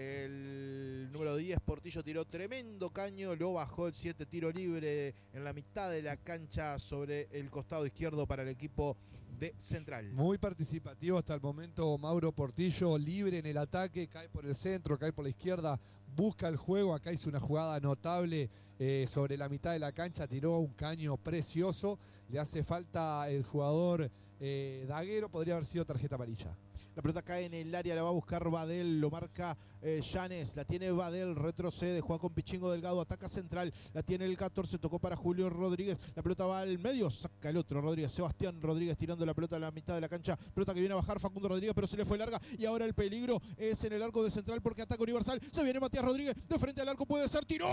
El número 10, Portillo, tiró tremendo caño, lo bajó el 7, tiro libre en la mitad de la cancha sobre el costado izquierdo para el equipo de Central. Muy participativo hasta el momento Mauro Portillo, libre en el ataque, cae por el centro, cae por la izquierda, busca el juego, acá hizo una jugada notable sobre la mitad de la cancha, tiró un caño precioso, le hace falta el jugador Daguero, podría haber sido tarjeta amarilla. La pelota cae en el área, la va a buscar Badel, lo marca Llanes, la tiene Badel, retrocede, juega con Pichingo Delgado, ataca Central, la tiene el 14, tocó para Julio Rodríguez, la pelota va al medio, saca el otro Rodríguez, Sebastián Rodríguez tirando la pelota a la mitad de la cancha, pelota que viene a bajar Facundo Rodríguez, pero se le fue larga y ahora el peligro es en el arco de Central porque ataca Universal, se viene Matías Rodríguez, de frente al arco puede ser, tiró,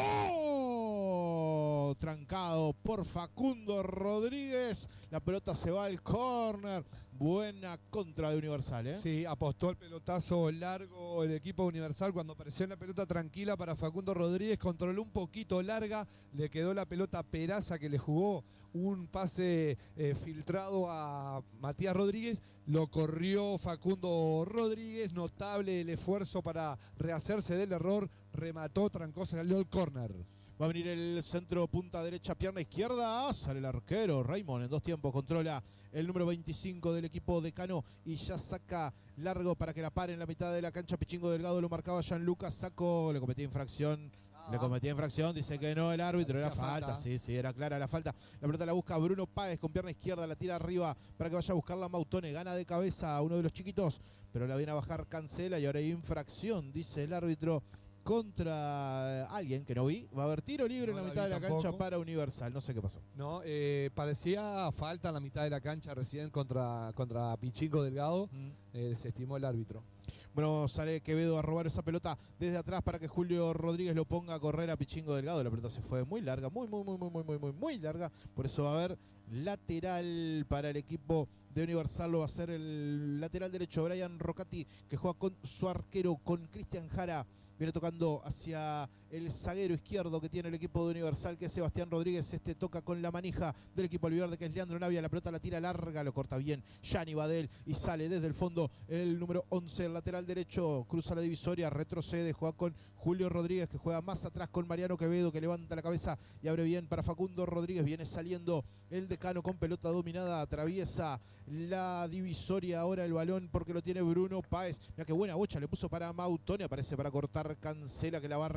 trancado por Facundo Rodríguez, la pelota se va al córner. Buena contra de Universal, Sí, apostó el pelotazo largo el equipo Universal cuando apareció en la pelota tranquila para Facundo Rodríguez, controló un poquito larga, le quedó la pelota a Peraza que le jugó un pase filtrado a Matías Rodríguez, lo corrió Facundo Rodríguez, notable el esfuerzo para rehacerse del error, remató, trancó, salió el córner. Va a venir el centro, punta derecha, pierna izquierda. Sale el arquero. Raymond en 2 tiempos controla el número 25 del equipo decano y ya saca largo para que la pare en la mitad de la cancha. Pichingo Delgado lo marcaba Gianluca Sacco. Le cometía infracción. Dice que no el árbitro, era falta. Sí, era clara la falta. La pelota la busca Bruno Páez con pierna izquierda, la tira arriba para que vaya a buscarla Mautone. Gana de cabeza a uno de los chiquitos, pero la viene a bajar Cancela y ahora hay infracción, dice el árbitro. Contra alguien que no vi, va a haber tiro libre en la mitad de la cancha para Universal, no sé qué pasó. No, parecía falta en la mitad de la cancha recién contra Pichingo Delgado, se estimó el árbitro. Bueno, sale Quevedo a robar esa pelota desde atrás para que Julio Rodríguez lo ponga a correr a Pichingo Delgado. La pelota se fue muy larga, muy larga, por eso va a haber lateral para el equipo de Universal. Lo va a hacer el lateral derecho Brian Rocati, que juega con su arquero, con Cristian Jara. Viene tocando hacia el zaguero izquierdo que tiene el equipo de Universal, que es Sebastián Rodríguez. Este toca con la manija del equipo albiverde, que es Leandro Navia. La pelota la tira larga, lo corta bien Gianni Badel y sale desde el fondo el número 11, el lateral derecho. Cruza la divisoria, retrocede, juega con Julio Rodríguez, que juega más atrás con Mariano Quevedo, que levanta la cabeza y abre bien para Facundo Rodríguez. Viene saliendo el decano con pelota dominada, atraviesa la divisoria ahora el balón porque lo tiene Bruno Páez. Mira qué buena bocha le puso para Mautone, aparece para cortar Cancela, que la va a reventar, sí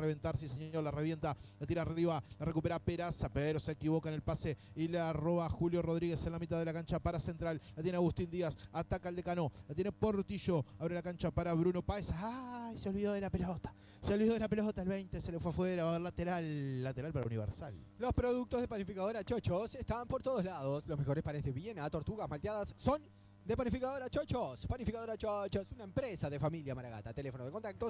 sí señor, la revienta, la tira arriba, la recupera Peraza, pero se equivoca en el pase y la roba Julio Rodríguez en la mitad de la cancha para Central. La tiene Agustín Díaz, ataca el Decano, la tiene Portillo, abre la cancha para Bruno Páez. ¡Ay! Se olvidó de la pelota. Se olvidó de la pelota, el 20 se le fue afuera, va a haber lateral para Universal. Los productos de panificadora Chochos están por todos lados. Los mejores panes de Viena, tortugas malteadas son de Panificadora Chochos. Panificadora Chochos, una empresa de familia Maragata. Teléfono de contacto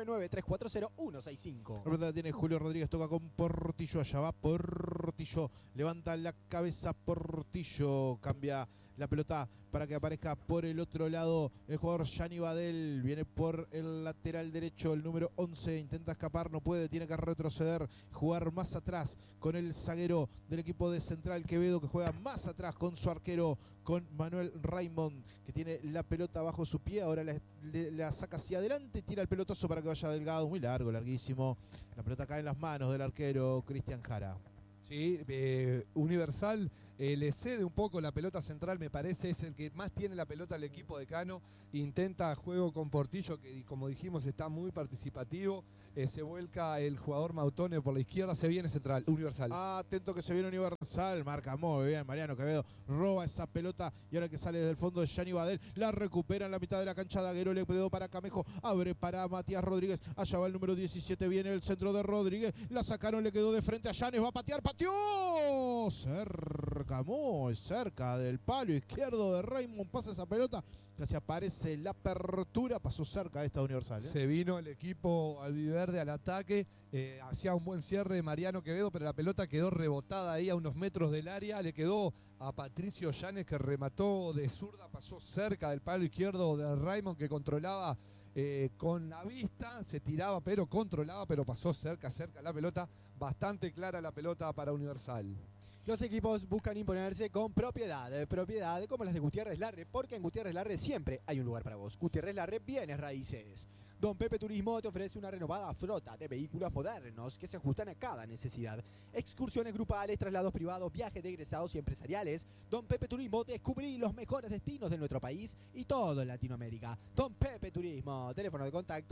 099-340-165. La pelota tiene Julio Rodríguez, toca con Portillo, allá va Portillo, levanta la cabeza Portillo, cambia la pelota para que aparezca por el otro lado el jugador Gianni Badel, viene por el lateral derecho, el número 11, intenta escapar, no puede, tiene que retroceder, jugar más atrás con el zaguero del equipo de Central Quevedo, que juega más atrás con su arquero, con Manuel Raymond, que tiene la pelota bajo su pie, ahora la saca hacia adelante, tira el pelotazo para que vaya Delgado, muy largo, larguísimo, la pelota cae en las manos del arquero Cristian Jara. Sí, Universal le cede un poco la pelota central, me parece, es el que más tiene la pelota el equipo de Cano, intenta juego con Portillo, que como dijimos está muy participativo, se vuelca el jugador Mautone por la izquierda, se viene Central, Universal. Atento que se viene Universal, marca muy bien Mariano Quevedo, roba esa pelota y ahora que sale desde el fondo de Gianni Badel, la recupera en la mitad de la cancha, Daguero le quedó para Camejo, abre para Matías Rodríguez, allá va el número 17, viene el centro de Rodríguez, la sacaron, le quedó de frente a Llanes, va a patear, pateó, cerca, muy cerca del palo izquierdo de Raymond, pasa esa pelota, casi aparece la apertura, pasó cerca de esta Universal. Se vino el equipo albiverde al ataque, hacía un buen cierre Mariano Quevedo, pero la pelota quedó rebotada ahí a unos metros del área, le quedó a Patricio Llanes que remató de zurda, pasó cerca del palo izquierdo de Raymond que controlaba con la vista, se tiraba pero controlaba, pero pasó cerca la pelota, bastante clara la pelota para Universal. Los equipos buscan imponerse con propiedad como las de Gutiérrez Larre, porque en Gutiérrez Larre siempre hay un lugar para vos. Gutiérrez Larre, bienes raíces. Don Pepe Turismo te ofrece una renovada flota de vehículos modernos que se ajustan a cada necesidad. Excursiones grupales, traslados privados, viajes de egresados y empresariales. Don Pepe Turismo, descubrí los mejores destinos de nuestro país y todo Latinoamérica. Don Pepe Turismo, teléfono de contacto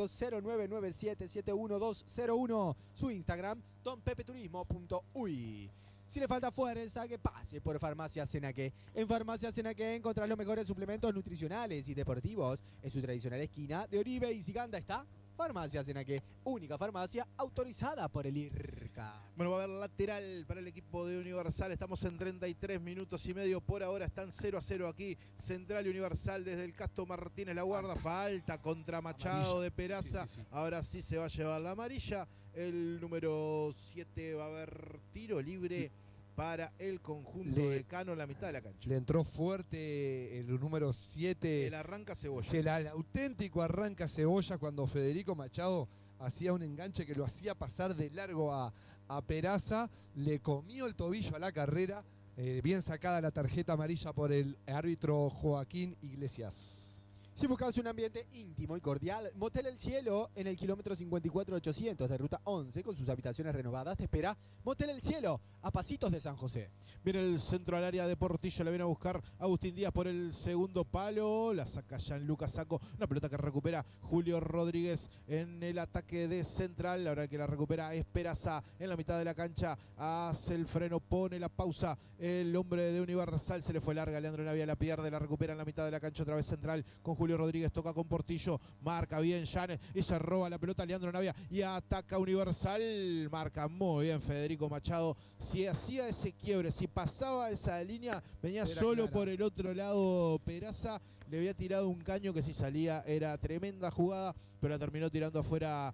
0997711201. Su Instagram, donpepeturismo.uy. Si le falta fuerza, que pase por Farmacia Senaque. En Farmacia Senaque encontrás los mejores suplementos nutricionales y deportivos. En su tradicional esquina de Oribe y Siganda está Farmacia Senaque, única farmacia autorizada por el IRCA. Bueno, va a haber lateral para el equipo de Universal. Estamos en 33 minutos y medio. Por ahora están 0-0 aquí. Central y Universal desde el Casto Martínez. La guarda. Falta contra Machado de Peraza. Sí. Ahora sí se va a llevar la amarilla. El número 7 va a haber tiro libre para el conjunto de Cano en la mitad de la cancha. Le entró fuerte el número 7. El arranca Cebolla. El auténtico arranca Cebolla cuando Federico Machado hacía un enganche que lo hacía pasar de largo a Peraza. Le comió el tobillo a la carrera. Bien sacada la tarjeta amarilla por el árbitro Joaquín Iglesias. Si buscas un ambiente íntimo y cordial, Motel El Cielo en el kilómetro 54,800 de Ruta 11 con sus habitaciones renovadas te espera Motel El Cielo a pasitos de San José. Viene el centro al área de Portillo, la viene a buscar Agustín Díaz por el segundo palo, la saca Gianluca Sacco, una pelota que recupera Julio Rodríguez en el ataque de Central, ahora que la recupera es Peraza en la mitad de la cancha, hace el freno, pone la pausa, el hombre de Universal se le fue larga, Leandro Navia la pierde, la recupera en la mitad de la cancha otra vez Central con Julio Rodríguez, toca con Portillo, marca bien Llanes y se roba la pelota Leandro Navia y ataca Universal, marca muy bien Federico Machado, si hacía ese quiebre, si pasaba esa línea, venía era solo clara. Por el otro lado Peraza, le había tirado un caño que si salía era tremenda jugada, pero la terminó tirando afuera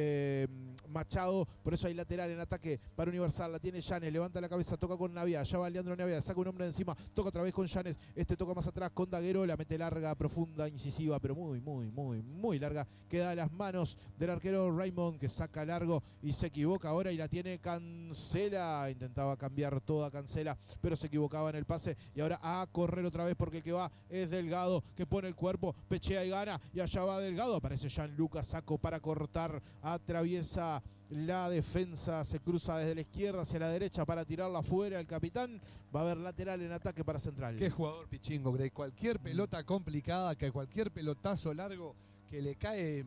Machado, por eso hay lateral en ataque para Universal, la tiene Llanes, levanta la cabeza, toca con Navia, allá va Leandro Navia, saca un hombre de encima, toca otra vez con Llanes, toca más atrás con Daguero, la mete larga, profunda, incisiva, pero muy larga, queda a las manos del arquero Raymond, que saca largo y se equivoca ahora y la tiene Cancela, intentaba cambiar toda Cancela, pero se equivocaba en el pase y ahora a correr otra vez porque el que va es Delgado, que pone el cuerpo, pechea y gana y allá va Delgado, aparece Gianluca Sacco para cortar, atraviesa la defensa, se cruza desde la izquierda hacia la derecha para tirarla afuera el capitán, va a haber lateral en ataque para Central. Qué jugador Pichingo, de cualquier pelota complicada, que cualquier pelotazo largo que le cae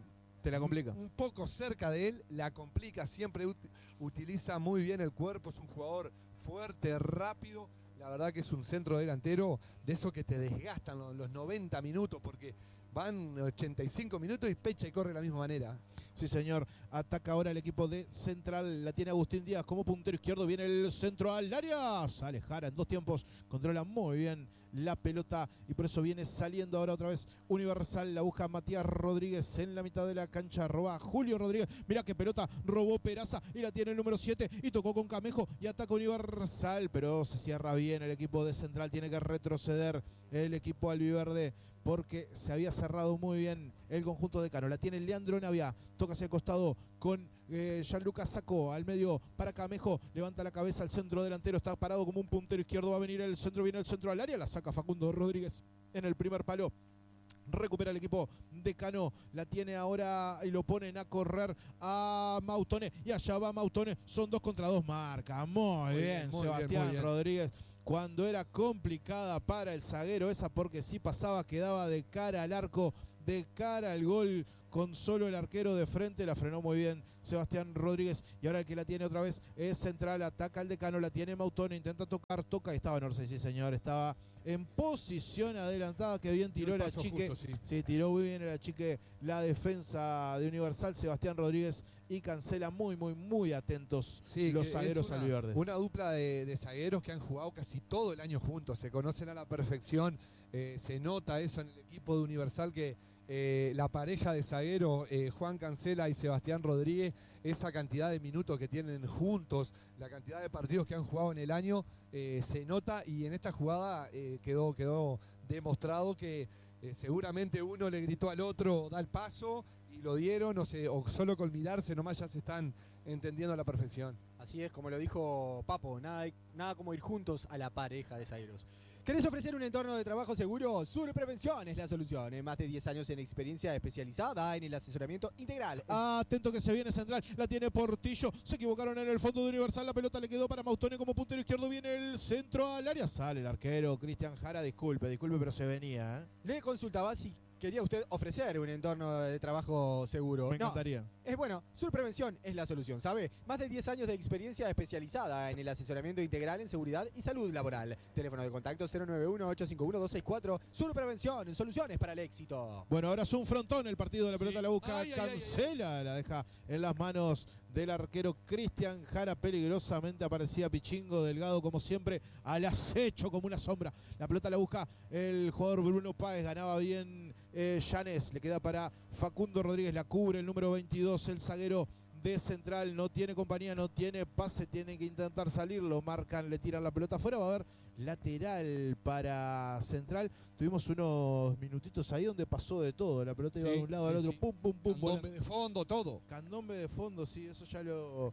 Te la complica. Un poco cerca de él, la complica, siempre utiliza muy bien el cuerpo, es un jugador fuerte, rápido. La verdad que es un centro delantero de esos que te desgastan los 90 minutos, porque van 85 minutos y pecha y corre de la misma manera. Sí, señor. Ataca ahora el equipo de Central. La tiene Agustín Díaz como puntero izquierdo. Viene el centro al área. Sale Jara en 2 tiempos. Controla muy bien la pelota y por eso viene saliendo ahora otra vez Universal. La busca Matías Rodríguez en la mitad de la cancha. Roba Julio Rodríguez. Mira qué pelota. Robó Peraza y la tiene el número 7 y tocó con Camejo y ataca Universal. Pero se cierra bien el equipo de Central. Tiene que retroceder el equipo albiverde, porque se había cerrado muy bien el conjunto de Cano. La tiene Leandro Navia, toca hacia el costado con Gianluca Sacco al medio para Camejo, levanta la cabeza al centro delantero, está parado como un puntero izquierdo, va a venir el centro, viene el centro al área, la saca Facundo Rodríguez en el primer palo. Recupera el equipo de Cano, la tiene ahora y lo ponen a correr a Mautone, y allá va Mautone, son 2 contra 2, marca, muy bien Sebastián bien. Rodríguez. Cuando era complicada para el zaguero esa, porque si pasaba quedaba de cara al arco, de cara al gol, con solo el arquero de frente, la frenó muy bien Sebastián Rodríguez. Y ahora el que la tiene otra vez es Central, ataca al Decano, la tiene Mautone, intenta tocar, toca y estaba en Orsay, sí señor, estaba en posición adelantada, que bien tiró la chique. Justo, sí. Sí, tiró muy bien la chique la defensa de Universal, Sebastián Rodríguez, y cancela muy atentos los zagueros albiverdes. Una dupla de zagueros que han jugado casi todo el año juntos, se conocen a la perfección, se nota eso en el equipo de Universal, que la pareja de zagueros, Juan Cancela y Sebastián Rodríguez, esa cantidad de minutos que tienen juntos, la cantidad de partidos que han jugado en el año, se nota, y en esta jugada quedó demostrado que seguramente uno le gritó al otro, da el paso, y lo dieron, o solo con mirarse nomás ya se están entendiendo a la perfección. Así es, como lo dijo Papo, nada como ir juntos a la pareja de zagueros. ¿Querés ofrecer un entorno de trabajo seguro? Sur Prevención es la solución. Más de 10 años en experiencia especializada en el asesoramiento integral. Atento que se viene Central, la tiene Portillo, se equivocaron en el fondo de Universal, la pelota le quedó para Mautone como puntero izquierdo, viene el centro al área, sale el arquero Cristian Jara, disculpe, pero se venía. Le consultaba si quería usted ofrecer un entorno de trabajo seguro. Me encantaría. Es bueno, Sur Prevención es la solución, ¿sabe? Más de 10 años de experiencia especializada en el asesoramiento integral en seguridad y salud laboral. Teléfono de contacto 091-851-264. Sur Prevención, soluciones para el éxito. Bueno, ahora es un frontón, el partido de la pelota la busca, Cancela, la deja en las manos del arquero Cristian Jara, peligrosamente aparecía Pichingo Delgado como siempre, al acecho como una sombra. La pelota la busca el jugador Bruno Páez, ganaba bien Llanes, le queda para Facundo Rodríguez, la cubre el número 22, el zaguero de Central, no tiene compañía, no tiene pase, tiene que intentar salir, lo marcan, le tiran la pelota afuera, va a haber lateral para Central. Tuvimos unos minutitos ahí donde pasó de todo, la pelota iba de un lado al otro, pum. Candombe de fondo, todo. Candombe de fondo, sí, eso ya lo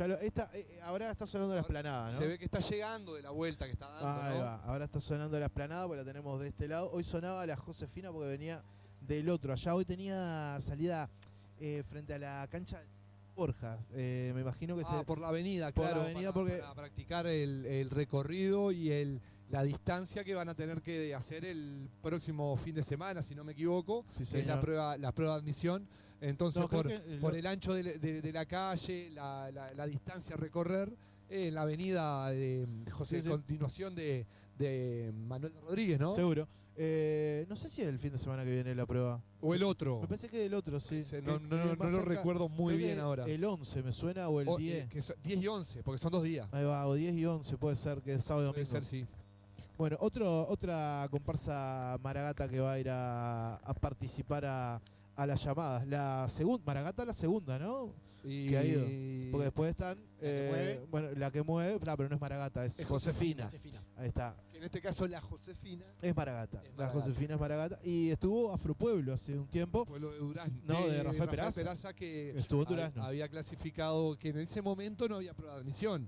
ahora está sonando la esplanada, ¿no? Se ve que está llegando de la vuelta que está dando, Ahí ¿no? va. Ahora está sonando la esplanada porque la tenemos de este lado. Hoy sonaba la Josefina porque venía del otro. Allá hoy tenía salida frente a la cancha de Borjas. Me imagino que por la avenida, por claro. la avenida para practicar el recorrido y la distancia que van a tener que hacer el próximo fin de semana, si no me equivoco. Sí, es la prueba de admisión. Entonces, No, por el ancho de la calle, la distancia a recorrer, en la avenida de José, Sí. continuación de Manuel Rodríguez, ¿no? Seguro. No sé si es el fin de semana que viene la prueba. O el otro. Me parece que el otro, sí. No lo recuerdo muy bien ahora. El 11 me suena o el 10. 10 y 11, porque son 2 días. Ahí va, o 10 y 11 puede ser, que es sábado y domingo. Puede ser, sí. Bueno, otra comparsa Maragata que va a ir a participar a las llamadas. La segunda, Maragata la segunda, ¿no? Que ha ido. Porque después están, la que mueve, pero no es Maragata, es Josefina. Ahí está. En este caso la Josefina. Es Maragata. La Josefina es Maragata. Y estuvo Afropueblo hace un tiempo. Pueblo de Durazno. No, de Rafael Peraza. Que estuvo en Durazno. Había clasificado, que en ese momento no había prueba de admisión.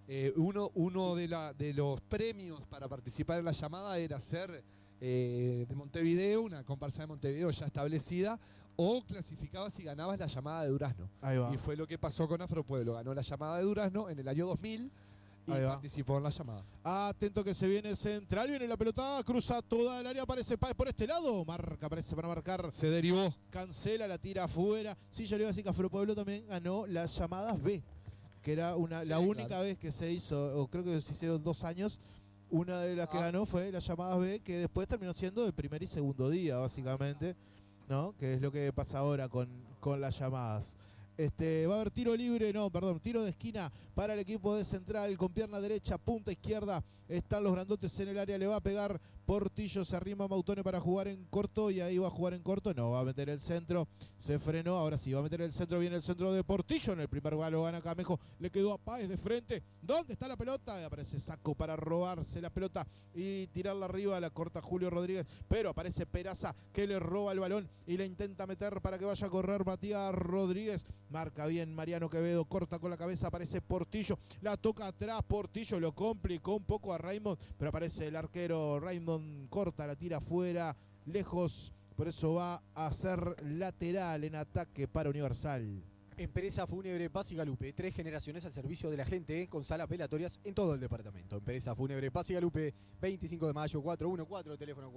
Uno de los premios para participar en la llamada era ser de Montevideo, una comparsa de Montevideo ya establecida, o clasificabas y ganabas la llamada de Durazno. Ahí va. Y fue lo que pasó con Afropueblo. Ganó la llamada de Durazno en el año 2000 Y Ahí va. participó en la llamada. Atento que se viene central, viene la pelota, cruza toda el área, aparece Páez por este lado, marca, aparece para marcar, Se derivó. cancela, la tira afuera. Sí, yo le iba a decir que Afropueblo también ganó las llamadas B, que era Sí, la única claro. vez que se hizo, o creo que se hicieron 2 años, una de las que ganó fue las llamadas B, que después terminó siendo de primer y segundo día, básicamente, ¿no? Que es lo que pasa ahora con las llamadas. Va a haber tiro libre, tiro de esquina para el equipo de Central con pierna derecha, punta izquierda. Están los grandotes en el área, le va a pegar Portillo, se arrima Mautone para jugar en corto y ahí va a jugar en corto. No, va a meter el centro, se frenó, ahora sí, va a meter el centro, viene el centro de Portillo. En el primer gol lo gana Camejo, le quedó a Páez de frente. ¿Dónde está la pelota? Y aparece Saco para robarse la pelota y tirarla arriba, la corta Julio Rodríguez, pero aparece Peraza que le roba el balón y le intenta meter para que vaya a correr Matías Rodríguez. Marca bien Mariano Quevedo, corta con la cabeza, aparece Portillo, la toca atrás, Portillo lo complicó un poco a Raymond, pero aparece el arquero Raymond, corta, la tira afuera, lejos, por eso va a ser lateral en ataque para Universal. Empresa Fúnebre Paz y Galupe, 3 generaciones al servicio de la gente con salas velatorias en todo el departamento. Empresa Fúnebre Paz y Galupe, 25 de mayo 414, teléfono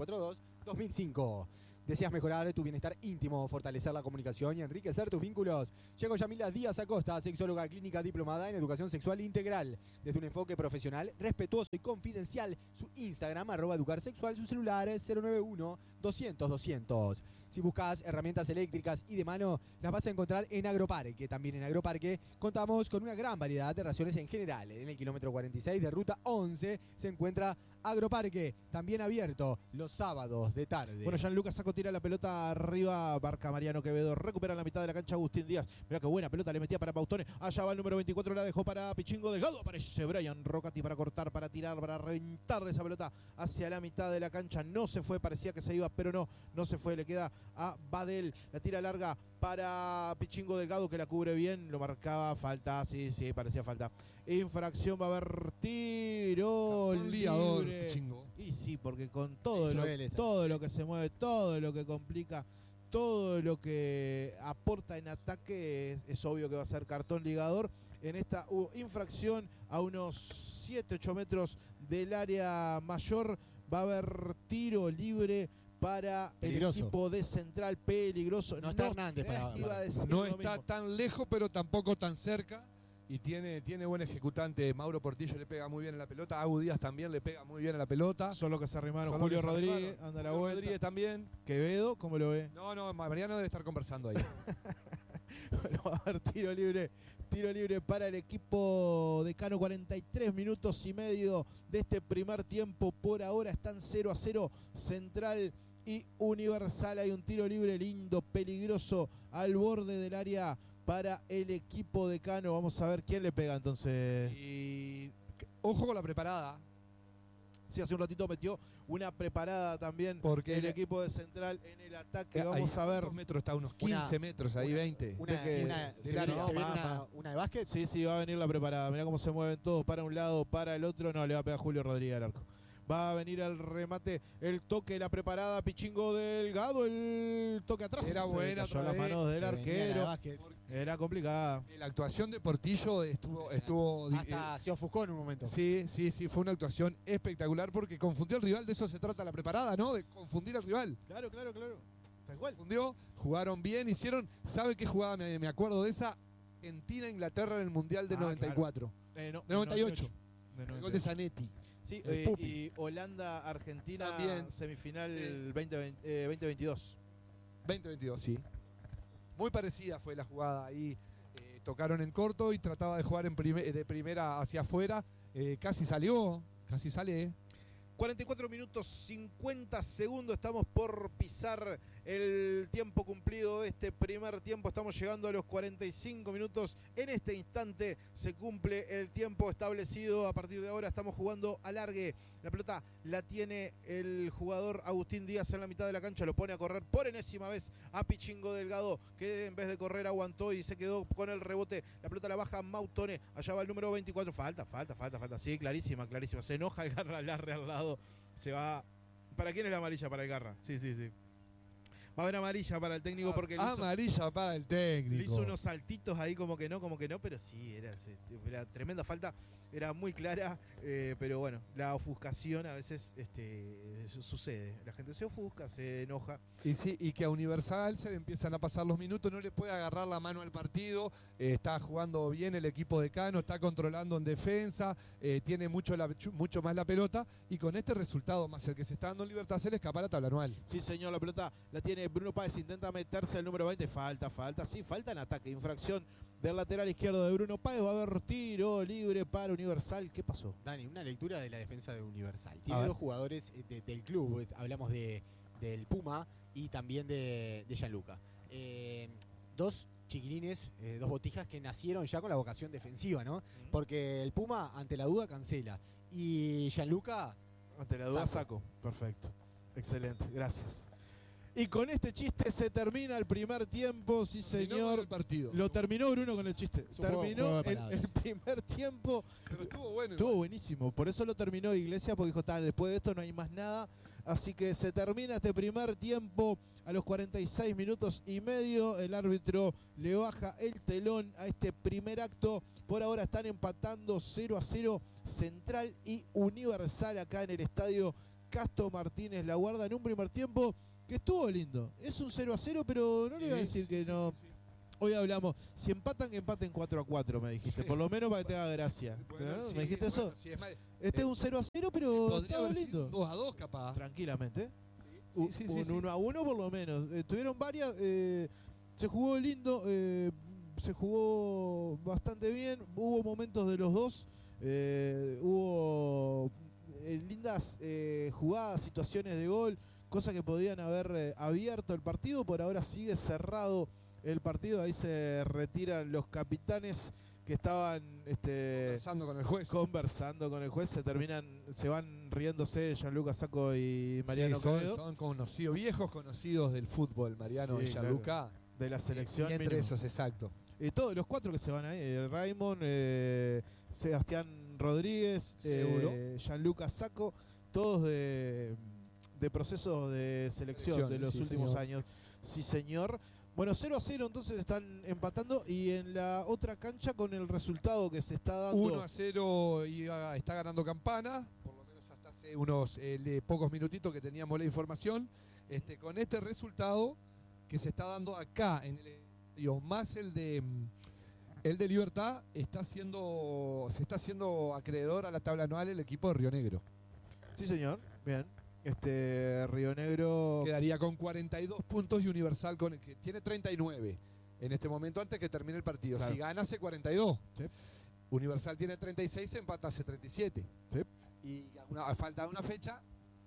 4342-2005. ¿Deseas mejorar tu bienestar íntimo, fortalecer la comunicación y enriquecer tus vínculos? Llegó Yamila Díaz Acosta, sexóloga clínica diplomada en educación sexual integral. Desde un enfoque profesional, respetuoso y confidencial, su Instagram, @educarsexual, su celular es 091-200-200. Si buscas herramientas eléctricas y de mano, las vas a encontrar en Agroparque. También en Agroparque contamos con una gran variedad de raciones en general. En el kilómetro 46 de ruta 11 se encuentra Agroparque, también abierto los sábados de tarde. Bueno, Gianluca Saco tira la pelota arriba, marca Mariano Quevedo, recupera la mitad de la cancha Agustín Díaz. Mirá qué buena pelota le metía para Mautone. Allá va el número 24, la dejó para Pichingo Delgado. Aparece Brian Rocati para cortar, para tirar, para reventar esa pelota hacia la mitad de la cancha. No se fue, parecía que se iba, pero no se fue. Le queda a Badel, la tira larga para Pichingo Delgado, que la cubre bien, lo marcaba, falta, sí, parecía falta. Infracción, va a haber tiro libre. Pichingo. Y sí, porque con todo lo que se mueve, todo lo que complica, todo lo que aporta en ataque, es obvio que va a ser cartón ligador. En esta infracción a unos 7-8 metros del área mayor va a haber tiro libre para Peligroso. el equipo de Central. Peligroso. No está Hernández para iba a decir No lo está mismo. tan lejos, pero tampoco tan cerca. Y tiene buen ejecutante. Mauro Portillo le pega muy bien en la pelota. Agu Díaz también le pega muy bien en la pelota. Solo que se arrimaron. Solo Julio que se Rodríguez, arrimaron. anda la Julio vuelta. Rodríguez también. Quevedo, ¿cómo lo ve? No, Mariano debe estar conversando ahí. Bueno, va a haber tiro libre para el equipo de Cano. 43 minutos y medio de este primer tiempo. Por ahora están 0-0 Central y Universal. Hay un tiro libre lindo, peligroso, al borde del área para el equipo de Cano. Vamos a ver quién le pega entonces. Y ojo con la preparada. Sí, hace un ratito metió una preparada también Porque el equipo de Central en el ataque. Ahí, Vamos a ver. ¿cuántos metros está? Unos 15 metros, ahí 20. Una ¿De qué? del área. ¿Se viene más. una de básquet? Sí, va a venir la preparada. Mirá cómo se mueven todos para un lado, para el otro. No, le va a pegar Julio Rodríguez al arco. Va a venir el remate, el toque, la preparada, Pichingo Delgado, el toque atrás. Era buena Se cayó otra las vez. manos del Se venía la de arquero. básquet. Era complicada. La actuación de Portillo estuvo Hasta se ofuscó en un momento. sí, fue una actuación espectacular porque confundió al rival. De eso se trata la preparada, ¿no? De confundir al rival. Claro. Tal cual. Confundió, jugaron bien, ¿sabe qué jugada me acuerdo de esa? Argentina-Inglaterra en el Mundial de 94. No, De 98. De El gol de Zanetti. Sí, El Pupi. y Holanda-Argentina También. semifinal Sí. 2022. 2022, sí. Muy parecida fue la jugada ahí. Tocaron en corto y trataba de jugar de primera hacia afuera. Casi sale. 44 minutos 50 segundos, estamos por pisar el tiempo cumplido de este primer tiempo, estamos llegando a los 45 minutos, en este instante se cumple el tiempo establecido, a partir de ahora estamos jugando alargue, la pelota la tiene el jugador Agustín Díaz en la mitad de la cancha, lo pone a correr por enésima vez a Pichingo Delgado, que en vez de correr aguantó y se quedó con el rebote, la pelota la baja Mautone, allá va el número 24, falta, sí, clarísima, se enoja el Garra Larre al lado. Se va. ¿Para quién es la amarilla? Para el Garra. Sí. Va a haber amarilla para el técnico porque amarilla para el técnico. Le hizo unos saltitos ahí como que no, pero sí, era tremenda falta, era muy clara, pero bueno, la ofuscación a veces sucede. La gente se ofusca, se enoja. Y sí, y que a Universal se le empiezan a pasar los minutos, no le puede agarrar la mano al partido, está jugando bien el equipo de Cano, está controlando en defensa, tiene mucho más la pelota, y con este resultado más el que se está dando en Libertad se le escapa la tabla anual. Sí, señor, la pelota la tiene Bruno Páez, intenta meterse al número 20, falta en ataque, infracción del lateral izquierdo de Bruno Páez, va a haber tiro libre para Universal. ¿Qué pasó? Dani, una lectura de la defensa de Universal. Tiene dos jugadores del club, hablamos del Puma y también de Gianluca. Dos chiquilines, dos botijas que nacieron ya con la vocación defensiva, ¿no? Porque el Puma, ante la duda, cancela. Y Gianluca... Ante la duda, saco. Perfecto. Excelente, gracias. Y con este chiste se termina el primer tiempo, sí señor. El partido. Lo terminó Bruno con el chiste. Terminó el primer tiempo. Pero estuvo bueno. Estuvo buenísimo. Por eso lo terminó Iglesias, porque dijo, después de esto no hay más nada. Así que se termina este primer tiempo a los 46 minutos y medio. El árbitro le baja el telón a este primer acto. Por ahora están empatando 0-0 Central y Universal acá en el estadio Casto Martínez La Guarda en un primer tiempo que estuvo lindo. Es un 0-0, pero no le voy a decir que no. Sí. Hoy hablamos, si empatan, que empaten 4-4, me dijiste. Por lo menos para que te haga gracia. Bueno, ¿Me dijiste eso? Sí, es este es un 0-0, pero podría haber lindo. Sido 2-2 capaz. Tranquilamente. Un 1-1 por lo menos. Tuvieron varias. Se jugó lindo. Se jugó bastante bien. Hubo momentos de los dos. Hubo lindas jugadas, situaciones de gol. Cosas que podían haber abierto el partido. Por ahora sigue cerrado el partido. Ahí se retiran los capitanes que estaban conversando con el juez. Se van riéndose Gianluca Sacco y Mariano Quevedo. Son conocidos, viejos conocidos del fútbol, Mariano y Gianluca. Claro, de la selección. Y entre esos, exacto. Todos los cuatro que se van ahí. Raymond, Sebastián Rodríguez, Gianluca Sacco. Todos de procesos de selección de los últimos años. Sí, señor. Bueno, 0-0 entonces están empatando y en la otra cancha con el resultado que se está dando. 1-0 y está ganando Campana, por lo menos hasta hace unos pocos minutitos que teníamos la información. Con este resultado que se está dando acá en el estadio, más el de Libertad, se está haciendo acreedor a la tabla anual el equipo de Río Negro. Sí, señor. Bien. Río Negro quedaría con 42 puntos y Universal que tiene 39 en este momento antes que termine el partido. Claro. Si gana hace 42. Sí. Universal tiene 36, empata hace 37. Sí. Y falta una fecha.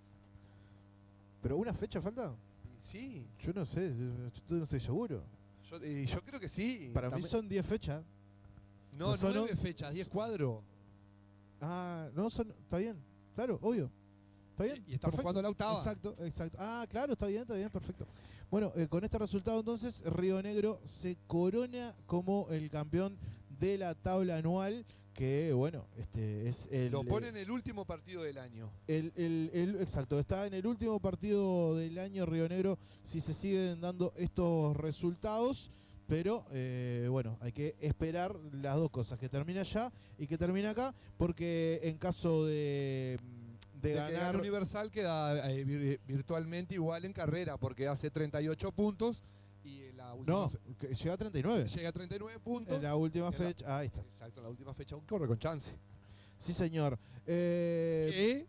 ¿Pero una fecha falta? Sí. Yo no sé, yo no estoy seguro. Yo creo que sí. Para mí son 10 fechas. No, 9 fechas, 10 cuadros. Ah, no, está bien, claro, obvio. ¿Está bien? Y estamos jugando la octava. Exacto. Ah, claro, está bien, perfecto. Bueno, con este resultado entonces, Río Negro se corona como el campeón de la tabla anual, que bueno, es el... Lo pone en el último partido del año. Exacto, está en el último partido del año Río Negro si se siguen dando estos resultados. Pero bueno, hay que esperar las dos cosas, que termine allá y que termine acá, porque en caso de ganar Universal queda virtualmente igual en carrera, porque hace 38 puntos y la última llega a 39. Llega a 39 puntos. En la última fecha, ahí está. Exacto, en la última fecha aún corre con chance. Sí, señor. Que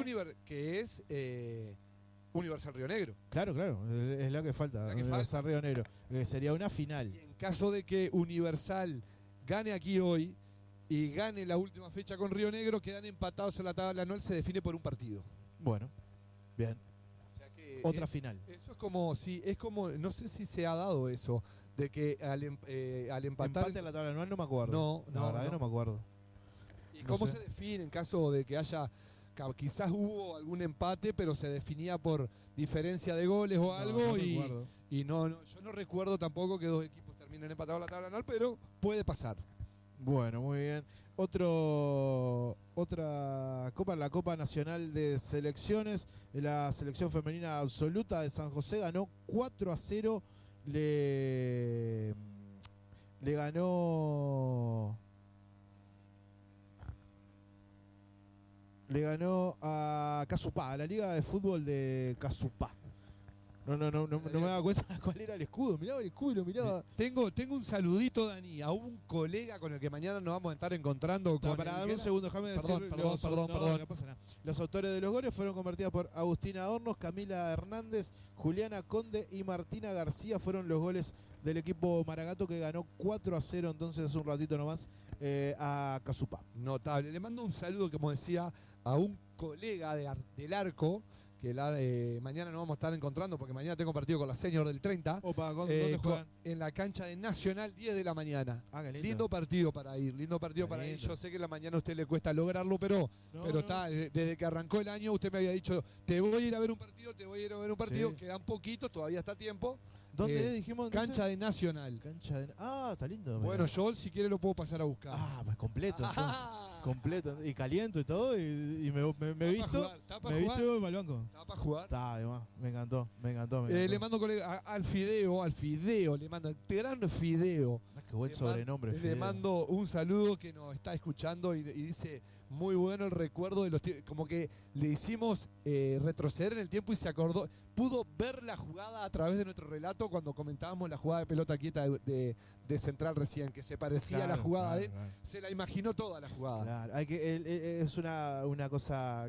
es Universal Río Negro. Claro, es la que falta. Universal Río Negro. Sería una final. Y en caso de que Universal gane aquí hoy y gane la última fecha con Río Negro, quedan empatados en la tabla anual, se define por un partido. Bueno, bien. O sea que otra final. Eso es como, no sé si se ha dado eso, de que al empatar... Empate en la tabla anual no me acuerdo. No me acuerdo. ¿Y cómo se define en caso de que haya... Quizás hubo algún empate, pero se definía por diferencia de goles o algo, yo no recuerdo tampoco que dos equipos terminen empatados en la tabla anual, pero puede pasar. Bueno, muy bien. Otra copa, la Copa Nacional de Selecciones. La selección femenina absoluta de San José ganó 4-0. Le ganó a Casupá, a la Liga de Fútbol de Casupá. No me daba cuenta cuál era el escudo. Miraba el escudo y lo miraba. Tengo un saludito, Dani, a un colega con el que mañana nos vamos a estar encontrando. Dame un segundo, déjame decir. Perdón. No pasa nada. Los autores de los goles fueron convertidos por Agustina Hornos, Camila Hernández, Juliana Conde y Martina García. Fueron los goles del equipo Maragato, que ganó 4-0 entonces hace un ratito nomás a Casupá. Notable. Le mando un saludo, como decía, a un colega del Arco, que mañana nos vamos a estar encontrando, porque mañana tengo partido con la Senior del 30. Opa, ¿dónde juegan? En la cancha de Nacional, 10 de la mañana. Ah, qué lindo. Lindo partido para ir. Yo sé que la mañana a usted le cuesta lograrlo, pero está, desde que arrancó el año, usted me había dicho, te voy a ir a ver un partido, Sí. Quedan poquitos, todavía está a tiempo. ¿Dónde dijimos? Entonces? Cancha de Nacional. Está lindo. Bueno, yo si quiere lo puedo pasar a buscar. Pues completo, entonces. Completo. Y caliento y todo. Y me he visto. Me he visto y voy para el banco. ¿Está para jugar? Está, además. Me encantó. Le mando al Fideo, le mando al gran Fideo. Qué buen sobrenombre, Fideo. Le mando un saludo, que nos está escuchando y dice, muy bueno el recuerdo de los tiempos. Como que le hicimos retroceder en el tiempo y se acordó. Pudo ver la jugada a través de nuestro relato cuando comentábamos la jugada de pelota quieta de Central recién, que se parecía a la jugada de él. Se la imaginó toda la jugada. Claro, es una cosa